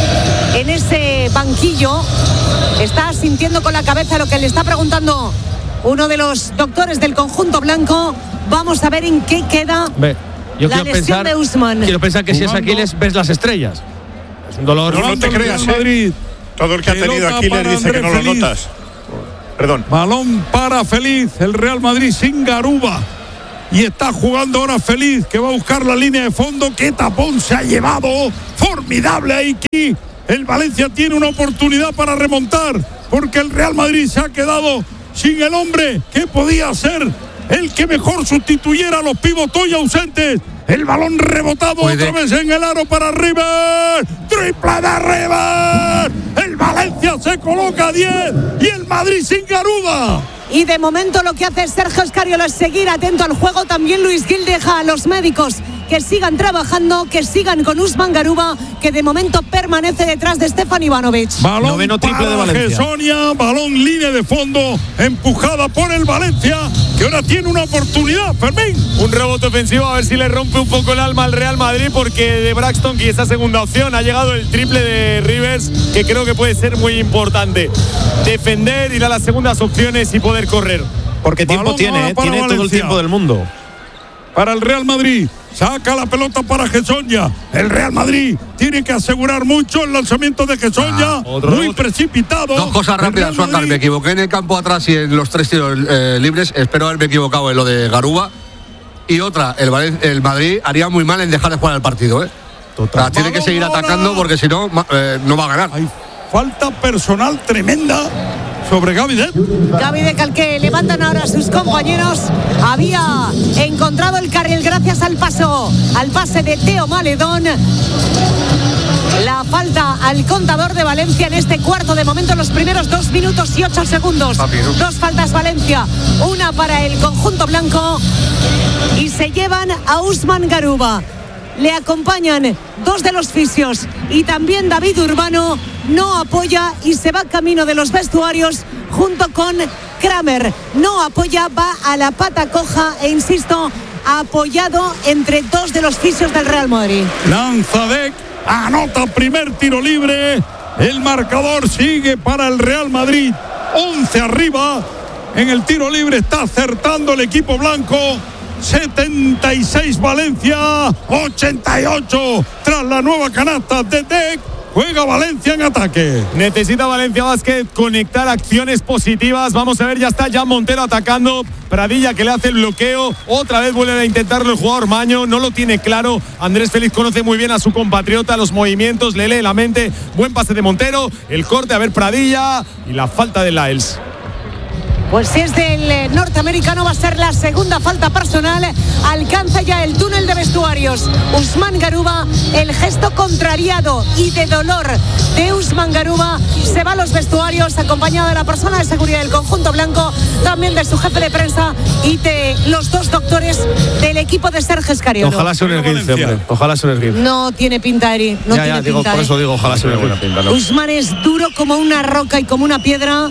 en ese banquillo está sintiendo con la cabeza lo que le está preguntando uno de los doctores del conjunto blanco. Vamos a ver en qué queda Ve, yo la quiero lesión pensar, de Usman. quiero pensar que si es Jugando. Aquiles ves las estrellas. Es un dolor. No, no te Jugando el creas, Real ¿eh? Madrid. Todo el que ha tenido Pelota Aquiles para dice que Andrés no lo Feliz. notas. Perdón. Balón para Feliz, el Real Madrid sin Garuba. Y está jugando ahora Feliz, que va a buscar la línea de fondo. ¡Qué tapón se ha llevado! Formidable aquí. El Valencia tiene una oportunidad para remontar, porque el Real Madrid se ha quedado sin el hombre que podía ser el que mejor sustituyera a los pivotos hoy ausentes. El balón rebotado Puede. otra vez en el aro para River. Triple de River. El Valencia se coloca a diez y el Madrid sin Garuba. Y de momento lo que hace Sergio Escariolo es seguir atento al juego. También Luis Gil deja a los médicos que sigan trabajando, que sigan con Usman Garuba, que de momento permanece detrás de Stefan Ivanovic. Balón Noveno triple para de Valencia. Gessonia, balón línea de fondo, empujada por el Valencia, que ahora tiene una oportunidad, Fermín. Un rebote ofensivo, a ver si le rompe un poco el alma al Real Madrid, porque de Braxton y esa segunda opción ha llegado el triple de Rivers, que creo que puede ser muy importante. Defender, ir a las segundas opciones y poder correr. Porque tiempo Balón tiene, ahora ¿eh? para Tiene todo el Valencia. tiempo del mundo. Para el Real Madrid, saca la pelota para Gessonia. El Real Madrid tiene que asegurar mucho el lanzamiento de Gessonia, Ah, otro muy rebote. precipitado. Dos cosas El rápidas, Real Oscar. Madrid- Me equivoqué en el campo atrás y en los tres tiros eh, libres. Espero haberme equivocado en lo de Garuba. Y otra, el, Valen- el Madrid haría muy mal en dejar de jugar el partido, ¿eh? O sea, tiene que seguir atacando porque si no, ma- eh, no va a ganar. Hay falta personal tremenda sobre Gaby Deck. Gaby de Calque levantan ahora a sus compañeros. Había encontrado el carril gracias al paso, al pase de Teo Maledón. La falta al contador de Valencia en este cuarto, de momento los primeros dos minutos y ocho segundos. Dos faltas Valencia, una para el conjunto blanco, y se llevan a Usman Garuba. Le acompañan dos de los fisios y también David Urbano. No apoya y se va camino de los vestuarios junto con Kramer. No apoya, va a la pata coja e insisto, apoyado entre dos de los fisios del Real Madrid. Lanza Deck, anota primer tiro libre. El marcador sigue para el Real Madrid. once arriba. En el tiro libre está acertando el equipo blanco. setenta y seis Valencia, ochenta y ocho tras la nueva canasta de Deck. Juega Valencia en ataque. Necesita Valencia Basket conectar acciones positivas. Vamos a ver, ya está ya Montero atacando. Pradilla que le hace el bloqueo. Otra vez vuelve a intentarlo el jugador Maño. No lo tiene claro. Andrés Félix conoce muy bien a su compatriota, los movimientos, le lee la mente. Buen pase de Montero. El corte, a ver Pradilla. Y la falta de Lyles. Pues si es del eh, norteamericano, va a ser la segunda falta personal. Alcanza ya el túnel de vestuarios Usman Garuba. El gesto contrariado y de dolor de Usman Garuba. Se va a los vestuarios acompañado de la persona de seguridad del conjunto blanco, también de su jefe de prensa y de los dos doctores del equipo de Sergio Escariolo. Ojalá sea un esguince, hombre. Ojalá sea un esguince. No tiene pinta, Eri. No ya, tiene ya, digo, pinta. por eh. eso digo, ojalá sea un esguince. Usman es duro como una roca y como una piedra.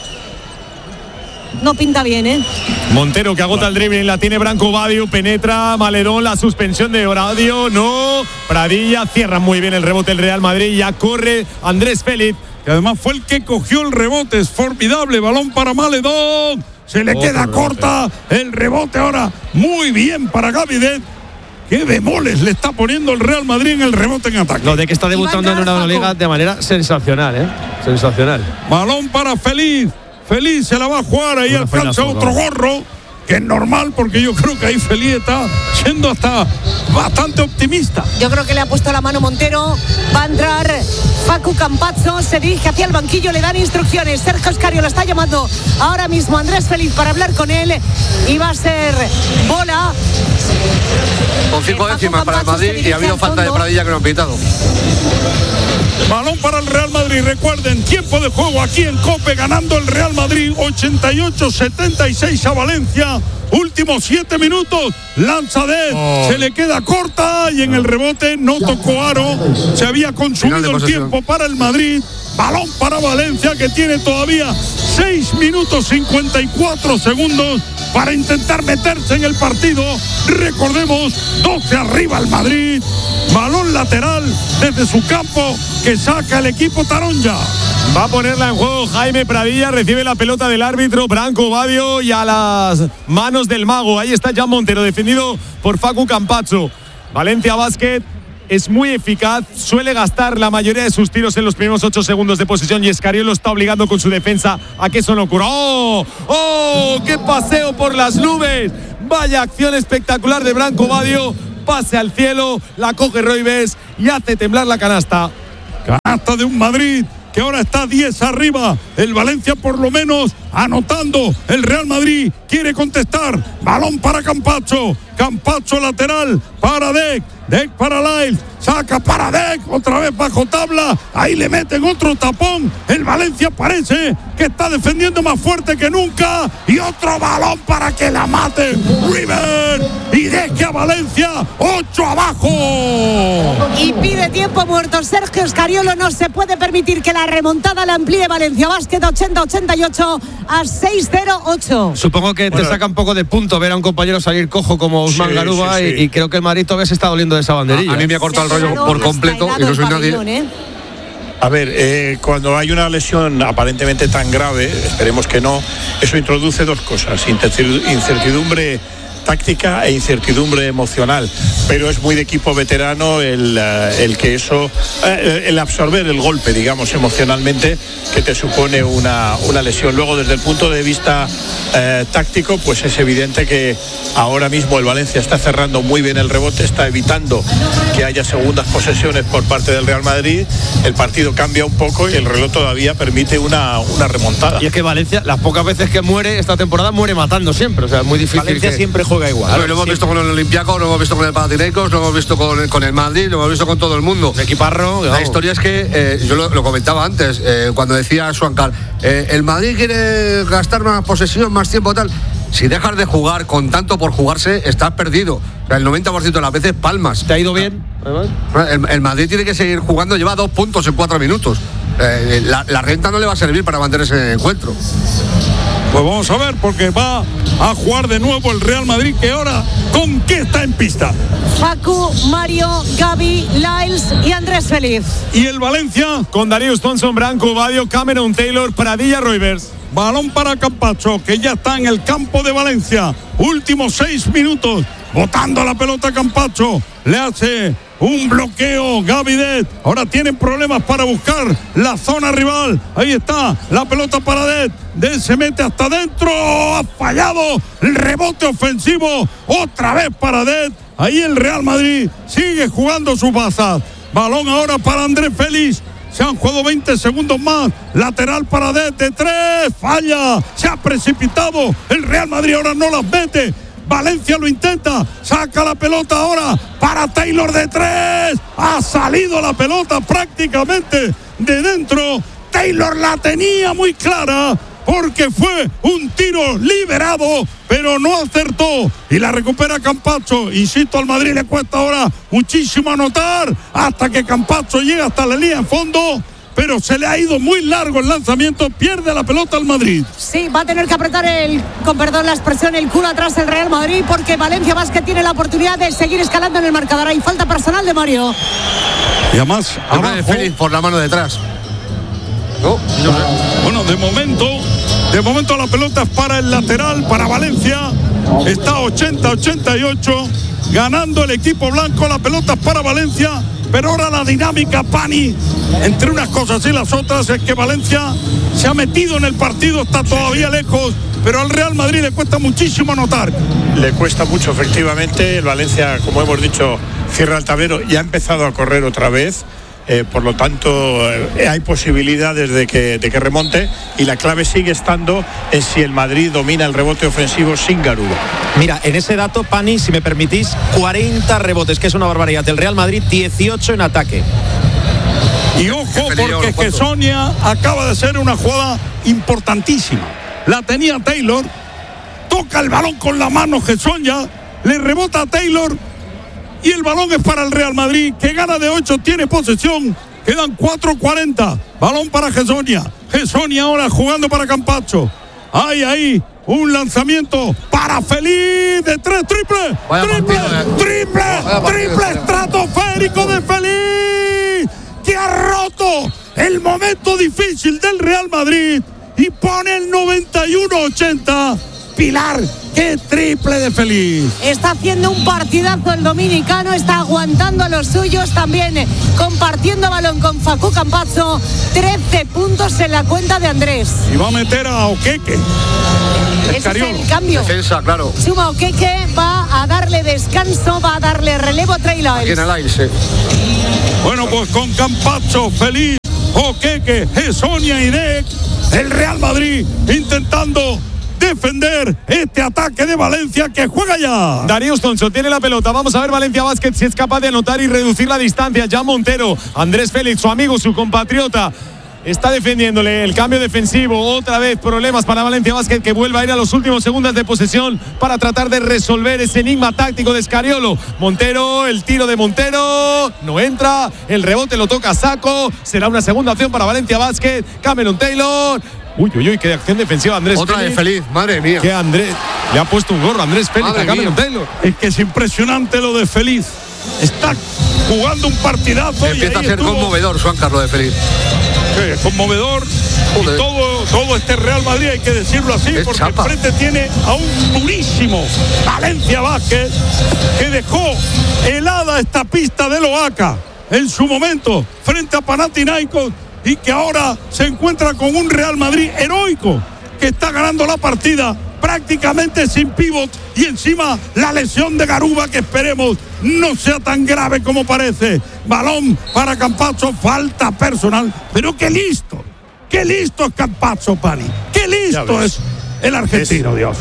No pinta bien, ¿eh? Montero que agota el dribbling, la tiene Branco Badio, penetra Maledón, la suspensión de Horadio, no. Pradilla cierra muy bien el rebote el Real Madrid, ya corre Andrés Félix. Que además fue el que cogió el rebote. Es formidable. Balón para Maledón. Se le Otro queda rebote. corta el rebote ahora. Muy bien para Gaby Deck, qué bemoles le está poniendo el Real Madrid en el rebote en ataque. Lo de que está debutando en una Euroliga de manera sensacional, ¿eh? Sensacional. Balón para Feliz. Feliz se la va a jugar, ahí Bueno, alcanza penazo, otro ¿no? gorro, que es normal porque yo creo que ahí Feliz está siendo hasta bastante optimista. Yo creo que le ha puesto la mano Montero. Va a entrar Facu Campazzo, se dirige hacia el banquillo, le dan instrucciones. Sergio Escario lo está llamando ahora mismo Andrés Feliz para hablar con él. Y va a ser bola. Con cinco Eh, décimas Paco para el Campazzo Madrid se y ha habido dirige al falta de fondo. Pradilla que no han pitado. Balón para el Real Madrid. Recuerden, tiempo de juego aquí en COPE, ganando el Real Madrid ochenta y ocho setenta y seis a Valencia. Últimos siete minutos. Lanza de Oh. se le queda corta y en el rebote no tocó aro. Se había Final consumido de el posesión. tiempo para el Madrid. Balón para Valencia, que tiene todavía seis minutos cincuenta y cuatro segundos para intentar meterse en el partido. Recordemos, doce arriba el Madrid. Balón lateral desde su campo que saca el equipo Taronja. Va a ponerla en juego Jaime Pradilla, recibe la pelota del árbitro Branco Badio y a las manos del mago. Ahí está Jan Montero, defendido por Facu Campazzo. Valencia Basket es muy eficaz, suele gastar la mayoría de sus tiros en los primeros ocho segundos de posesión y Escariolo lo está obligando con su defensa a que eso no ocurra. ¡Oh! ¡Oh! ¡Qué paseo por las nubes! Vaya acción espectacular de Branco Badio. Pase al cielo, la coge Roibes y hace temblar la canasta. Canasta de un Madrid que ahora está diez arriba. El Valencia por lo menos anotando. El Real Madrid quiere contestar. Balón para Campazzo. Campazzo lateral para Dec. Dec para Lyle. Saca para Dec. Otra vez bajo tabla. Ahí le meten otro tapón. El Valencia parece que está defendiendo más fuerte que nunca. Y otro balón para que la mate River. Y deje a Valencia ocho abajo. Y pide tiempo muerto Sergio Escariolo. No se puede permitir que la remontada la amplíe Valencia Basket ochenta ochenta y ocho a seis cero ocho. Supongo que Bueno. te saca un poco de punto ver a un compañero salir cojo como Usman Sí, Garuba sí, sí. Y, y creo que el Madrid todavía se está doliendo de esa banderilla. A, a mí me ha cortado el Se ha rollo quedado por completo y no soy el nadie. pabellón, ¿eh? A ver, eh, cuando hay una lesión aparentemente tan grave, esperemos que no, eso introduce dos cosas, incertidu- incertidumbre táctica e incertidumbre emocional, pero es muy de equipo veterano el, eh, el que eso, eh, el absorber el golpe, digamos, emocionalmente, que te supone una, una lesión. Luego, desde el punto de vista eh, táctico, pues es evidente que ahora mismo el Valencia está cerrando muy bien el rebote, está evitando que haya segundas posesiones por parte del Real Madrid, el partido cambia un poco y el reloj todavía permite una, una remontada. Y es que Valencia, las pocas veces que muere esta temporada, muere matando siempre. O sea, es muy difícil. Valencia que... siempre juega igual. Claro, lo hemos visto con el Olympiacos, lo hemos visto con el Panathinaikos, lo hemos visto con, con el Madrid, lo hemos visto con todo el mundo. Un equiparro. La vamos. historia es que, eh, yo lo, lo comentaba antes, eh, cuando decía Suancar, eh, el Madrid quiere gastar más posesión, más tiempo, tal. Si dejas de jugar con tanto por jugarse, estás perdido. O sea, el noventa por ciento de las veces palmas. ¿Te ha ido bien? El, el Madrid tiene que seguir jugando, lleva dos puntos en cuatro minutos. Eh, la, la renta no le va a servir para mantenerse en el encuentro. Pues vamos a ver, porque va a jugar de nuevo el Real Madrid, que ahora con qué está en pista. Facu, Mario, Gaby, Lyles y Andrés Feliz. Y el Valencia, Con Darius Thompson, Branco Badio, Cameron Taylor, Pradilla, Roivers. balón para Campazzo, que ya está en el campo de Valencia. Últimos seis minutos, botando la pelota Campazzo. Le hace un bloqueo Gavidet. Ahora tienen problemas para buscar la zona rival. Ahí está la pelota para Det. Det se mete hasta adentro. Ha fallado el rebote ofensivo. Otra vez para Det. Ahí el Real Madrid sigue jugando su bazas. Balón ahora para Andrés Félix. Se han jugado veinte segundos más. Lateral para Det de tres. Falla. Se ha precipitado. El Real Madrid ahora no las mete. Valencia lo intenta. Saca la pelota ahora para Taylor de tres. Ha salido la pelota prácticamente de dentro. Taylor la tenía muy clara, porque fue un tiro liberado, pero no acertó. Y la recupera Campazzo. Insisto, al Madrid le cuesta ahora muchísimo anotar hasta que Campazzo llega hasta la línea en fondo, pero se le ha ido muy largo el lanzamiento. Pierde la pelota al Madrid. Sí, va a tener que apretar el, con perdón la expresión, el culo atrás el Real Madrid, porque Valencia Basket tiene la oportunidad de seguir escalando en el marcador. Hay falta personal de Mario. Y además, abajo, Félix por la mano detrás. No, no. Bueno, de momento, de momento la pelota es para el lateral, para Valencia. Está ochenta ochenta y ocho. ganando el equipo blanco, la pelota es para Valencia, pero ahora la dinámica, Pani, entre unas cosas y las otras, es que Valencia se ha metido en el partido, está todavía lejos, pero al Real Madrid le cuesta muchísimo anotar. Le cuesta mucho, efectivamente. El Valencia, como hemos dicho, cierra el tablero y ha empezado a correr otra vez. Eh, por lo tanto, eh, hay posibilidades de que, de que remonte, y la clave sigue estando en si el Madrid domina el rebote ofensivo sin Garuba. Mira, en ese dato, Pani, si me permitís, cuarenta rebotes, que es una barbaridad. El Real Madrid, dieciocho en ataque. Y ojo, porque que Sonia acaba de ser una jugada importantísima. La tenía Taylor, toca el balón con la mano Gessonia, le rebota a Taylor y el balón es para el Real Madrid, que gana de ocho, tiene posesión, quedan cuatro cuarenta, balón para Gessonia, Gessonia ahora jugando para Campazzo, hay ahí un lanzamiento para Feliz de tres, triple, Vaya triple, partido, triple, Vaya triple estratosférico de Feliz, que ha roto el momento difícil del Real Madrid y pone el noventa y uno ochenta. Pilar, qué triple de Feliz. Está haciendo un partidazo el dominicano, está aguantando a los suyos, también compartiendo balón con Facu Campazzo. trece puntos en la cuenta de Andrés. Y va a meter a Oqueque. Ese es el cambio. Defensa, claro. Suma Oqueque, va a darle descanso, va a darle relevo a Trey Lyles. Aquí en el aire, sí. Bueno, pues con Campazzo, Feliz, Oqueque, Gessonia y Dec, el Real Madrid intentando defender este ataque de Valencia, que juega ya. Darius Thompson tiene la pelota. Vamos a ver Valencia Basket si es capaz de anotar y reducir la distancia. Ya Montero, Andrés Félix, su amigo, su compatriota, está defendiéndole el cambio defensivo. Otra vez problemas para Valencia Basket, que vuelve a ir a los últimos segundos de posesión para tratar de resolver ese enigma táctico de Scariolo. Montero, el tiro de Montero no entra, el rebote lo toca Sacco. Será una segunda opción para Valencia Basket. Cameron Taylor. Uy, uy, uy, qué acción defensiva Andrés Otra Félix. de Feliz, madre mía. Que Andrés le ha puesto un gorro a Andrés Félix a Cameron Taylor. Es que es impresionante lo de Feliz. Está jugando un partidazo. Empieza a ser estuvo... conmovedor, Juan Carlos de Feliz. Sí, conmovedor. Y todo, todo este Real Madrid, hay que decirlo así, es porque chapa. Enfrente tiene a un durísimo Valencia Basket, que dejó helada esta pista de Loaca en su momento frente a Panathinaikos, y que ahora se encuentra con un Real Madrid heroico que está ganando la partida prácticamente sin pívot, y encima la lesión de Garuba, que esperemos no sea tan grave como parece. Balón para Campazzo, falta personal, pero qué listo, qué listo es Campazzo, Pani, qué listo es el argentino, es, Dios.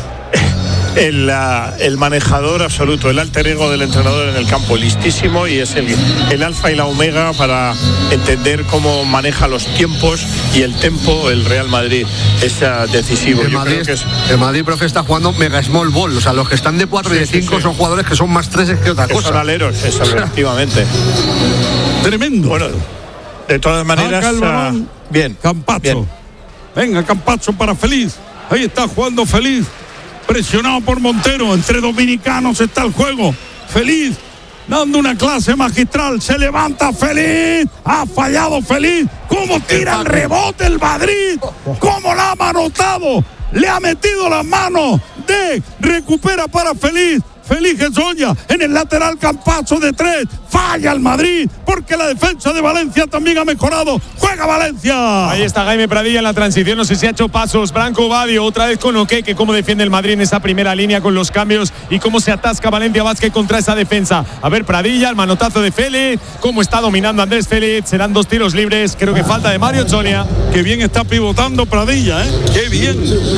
El, uh, el manejador absoluto, el alter ego del entrenador en el campo, listísimo, y es el, el alfa y la omega para entender cómo maneja los tiempos y el tempo el Real Madrid. Es uh, decisivo. El Yo Madrid, creo que es... el Madrid, profe, está jugando mega small ball, o sea, los que están de cuatro sí, y de cinco sí, sí. son jugadores que son más treses que otra cosa. Son aleros, eso, efectivamente. Tremendo. Bueno, de todas maneras, uh, bien. Campazzo. Bien. Venga, Campazzo para Feliz. Ahí está jugando Feliz. Presionado por Montero, entre dominicanos está el juego. Feliz, dando una clase magistral, se levanta Feliz, ha fallado Feliz. ¿Cómo tira el rebote el Madrid? ¿Cómo la ha manotado? Le ha metido las manos. De recupera para Feliz. Feliz Gessonia en el lateral, Campazzo de tres. Falla el Madrid, porque la defensa de Valencia también ha mejorado. Juega Valencia. Ahí está Jaime Pradilla en la transición. No sé si ha hecho pasos. Branco Badio otra vez con Oqueque. Cómo defiende el Madrid en esa primera línea con los cambios y cómo se atasca Valencia Basket contra esa defensa. A ver, Pradilla, el manotazo de Félix. Cómo está dominando Andrés Félix. Serán dos tiros libres. Creo que falta de Mario Sonia. Qué bien está pivotando Pradilla, ¿eh? Qué bien.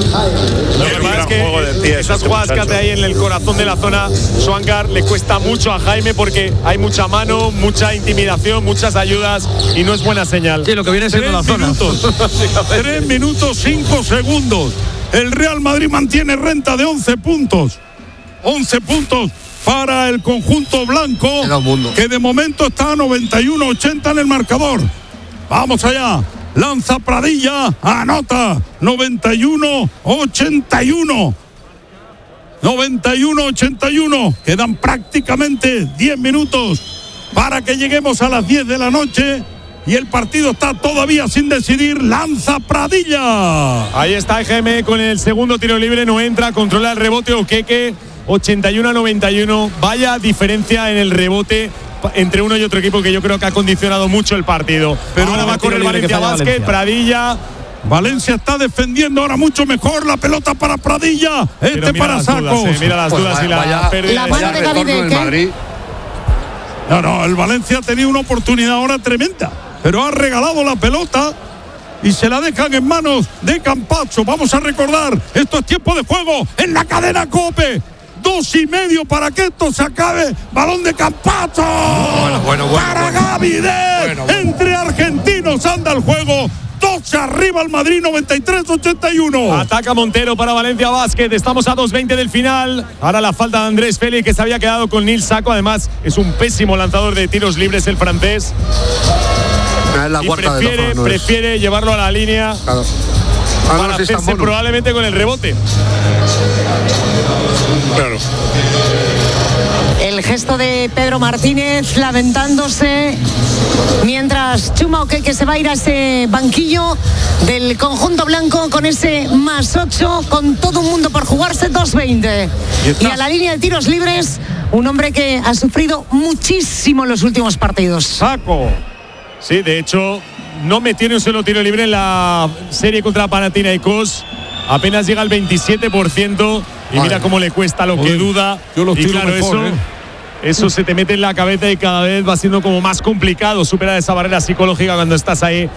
Lo que pasa es que esas jugadas que hace ahí en el corazón de la zona, Swankar, le cuesta mucho a Jaime, porque hay mucha mano, mucha intimidación, muchas ayudas, y no es buena señal. Sí, lo que viene siendo la zona. Minutos, tres minutos, cinco segundos. El Real Madrid mantiene renta de once puntos. once puntos para el conjunto blanco, que de momento está a noventa y uno ochenta en el marcador. Vamos allá. Lanza Pradilla, anota noventa y uno ochenta y uno. noventa y uno ochenta y uno. Quedan prácticamente diez minutos para que lleguemos a las diez de la noche. Y el partido está todavía sin decidir. Lanza Pradilla. Ahí está G M con el segundo tiro libre. No entra, controla el rebote Oqueque. ochenta y uno a noventa y uno. Vaya diferencia en el rebote entre uno y otro equipo que yo creo que ha condicionado mucho el partido. Pero ahora va a correr Valencia Basket, Pradilla. Valencia está defendiendo ahora mucho mejor, la pelota para Pradilla, este para las Sacos. Dudas, eh, mira las Pues dudas vaya, y la vaya, pérdida. La de- mano de Gaby Retorno del Deque. Madrid. No, no, el Valencia ha tenido una oportunidad ahora tremenda, pero ha regalado la pelota y se la dejan en manos de Campazzo. Vamos a recordar, esto es tiempo de juego en la cadena COPE. Dos y medio para que esto se acabe. Balón de Campazzo. Bueno, bueno, bueno, para bueno. Gaby Deck. Bueno, bueno. Entre argentinos anda el juego. Dos arriba el Madrid, noventa y tres a ochenta y uno. Ataca Montero para Valencia Basket. Estamos a dos veinte del final. Ahora la falta de Andrés Félix, que se había quedado con Nil Sacco. Además, es un pésimo lanzador de tiros libres el francés. Es la Y cuarta de prefiere, todas formas, no es. prefiere llevarlo a la línea Claro. Ah, no, para sí está hacerse mono. probablemente con el rebote. Claro. El gesto de Pedro Martínez lamentándose mientras Chuma Okeke se va a ir a ese banquillo del conjunto blanco con ese más ocho, con todo un mundo por jugarse, dos veinte. Y a la línea de tiros libres, un hombre que ha sufrido muchísimo en los últimos partidos. Saco. Sí, de hecho, no metió ni un solo tiro libre en la serie contra Panathinaikos. Apenas llega al veintisiete por ciento. Y Madre. mira cómo le cuesta lo que Joder, duda. yo los y tiro claro, mejor, eso, ¿eh? eso se te mete en la cabeza y cada vez va siendo como más complicado superar esa barrera psicológica cuando estás ahí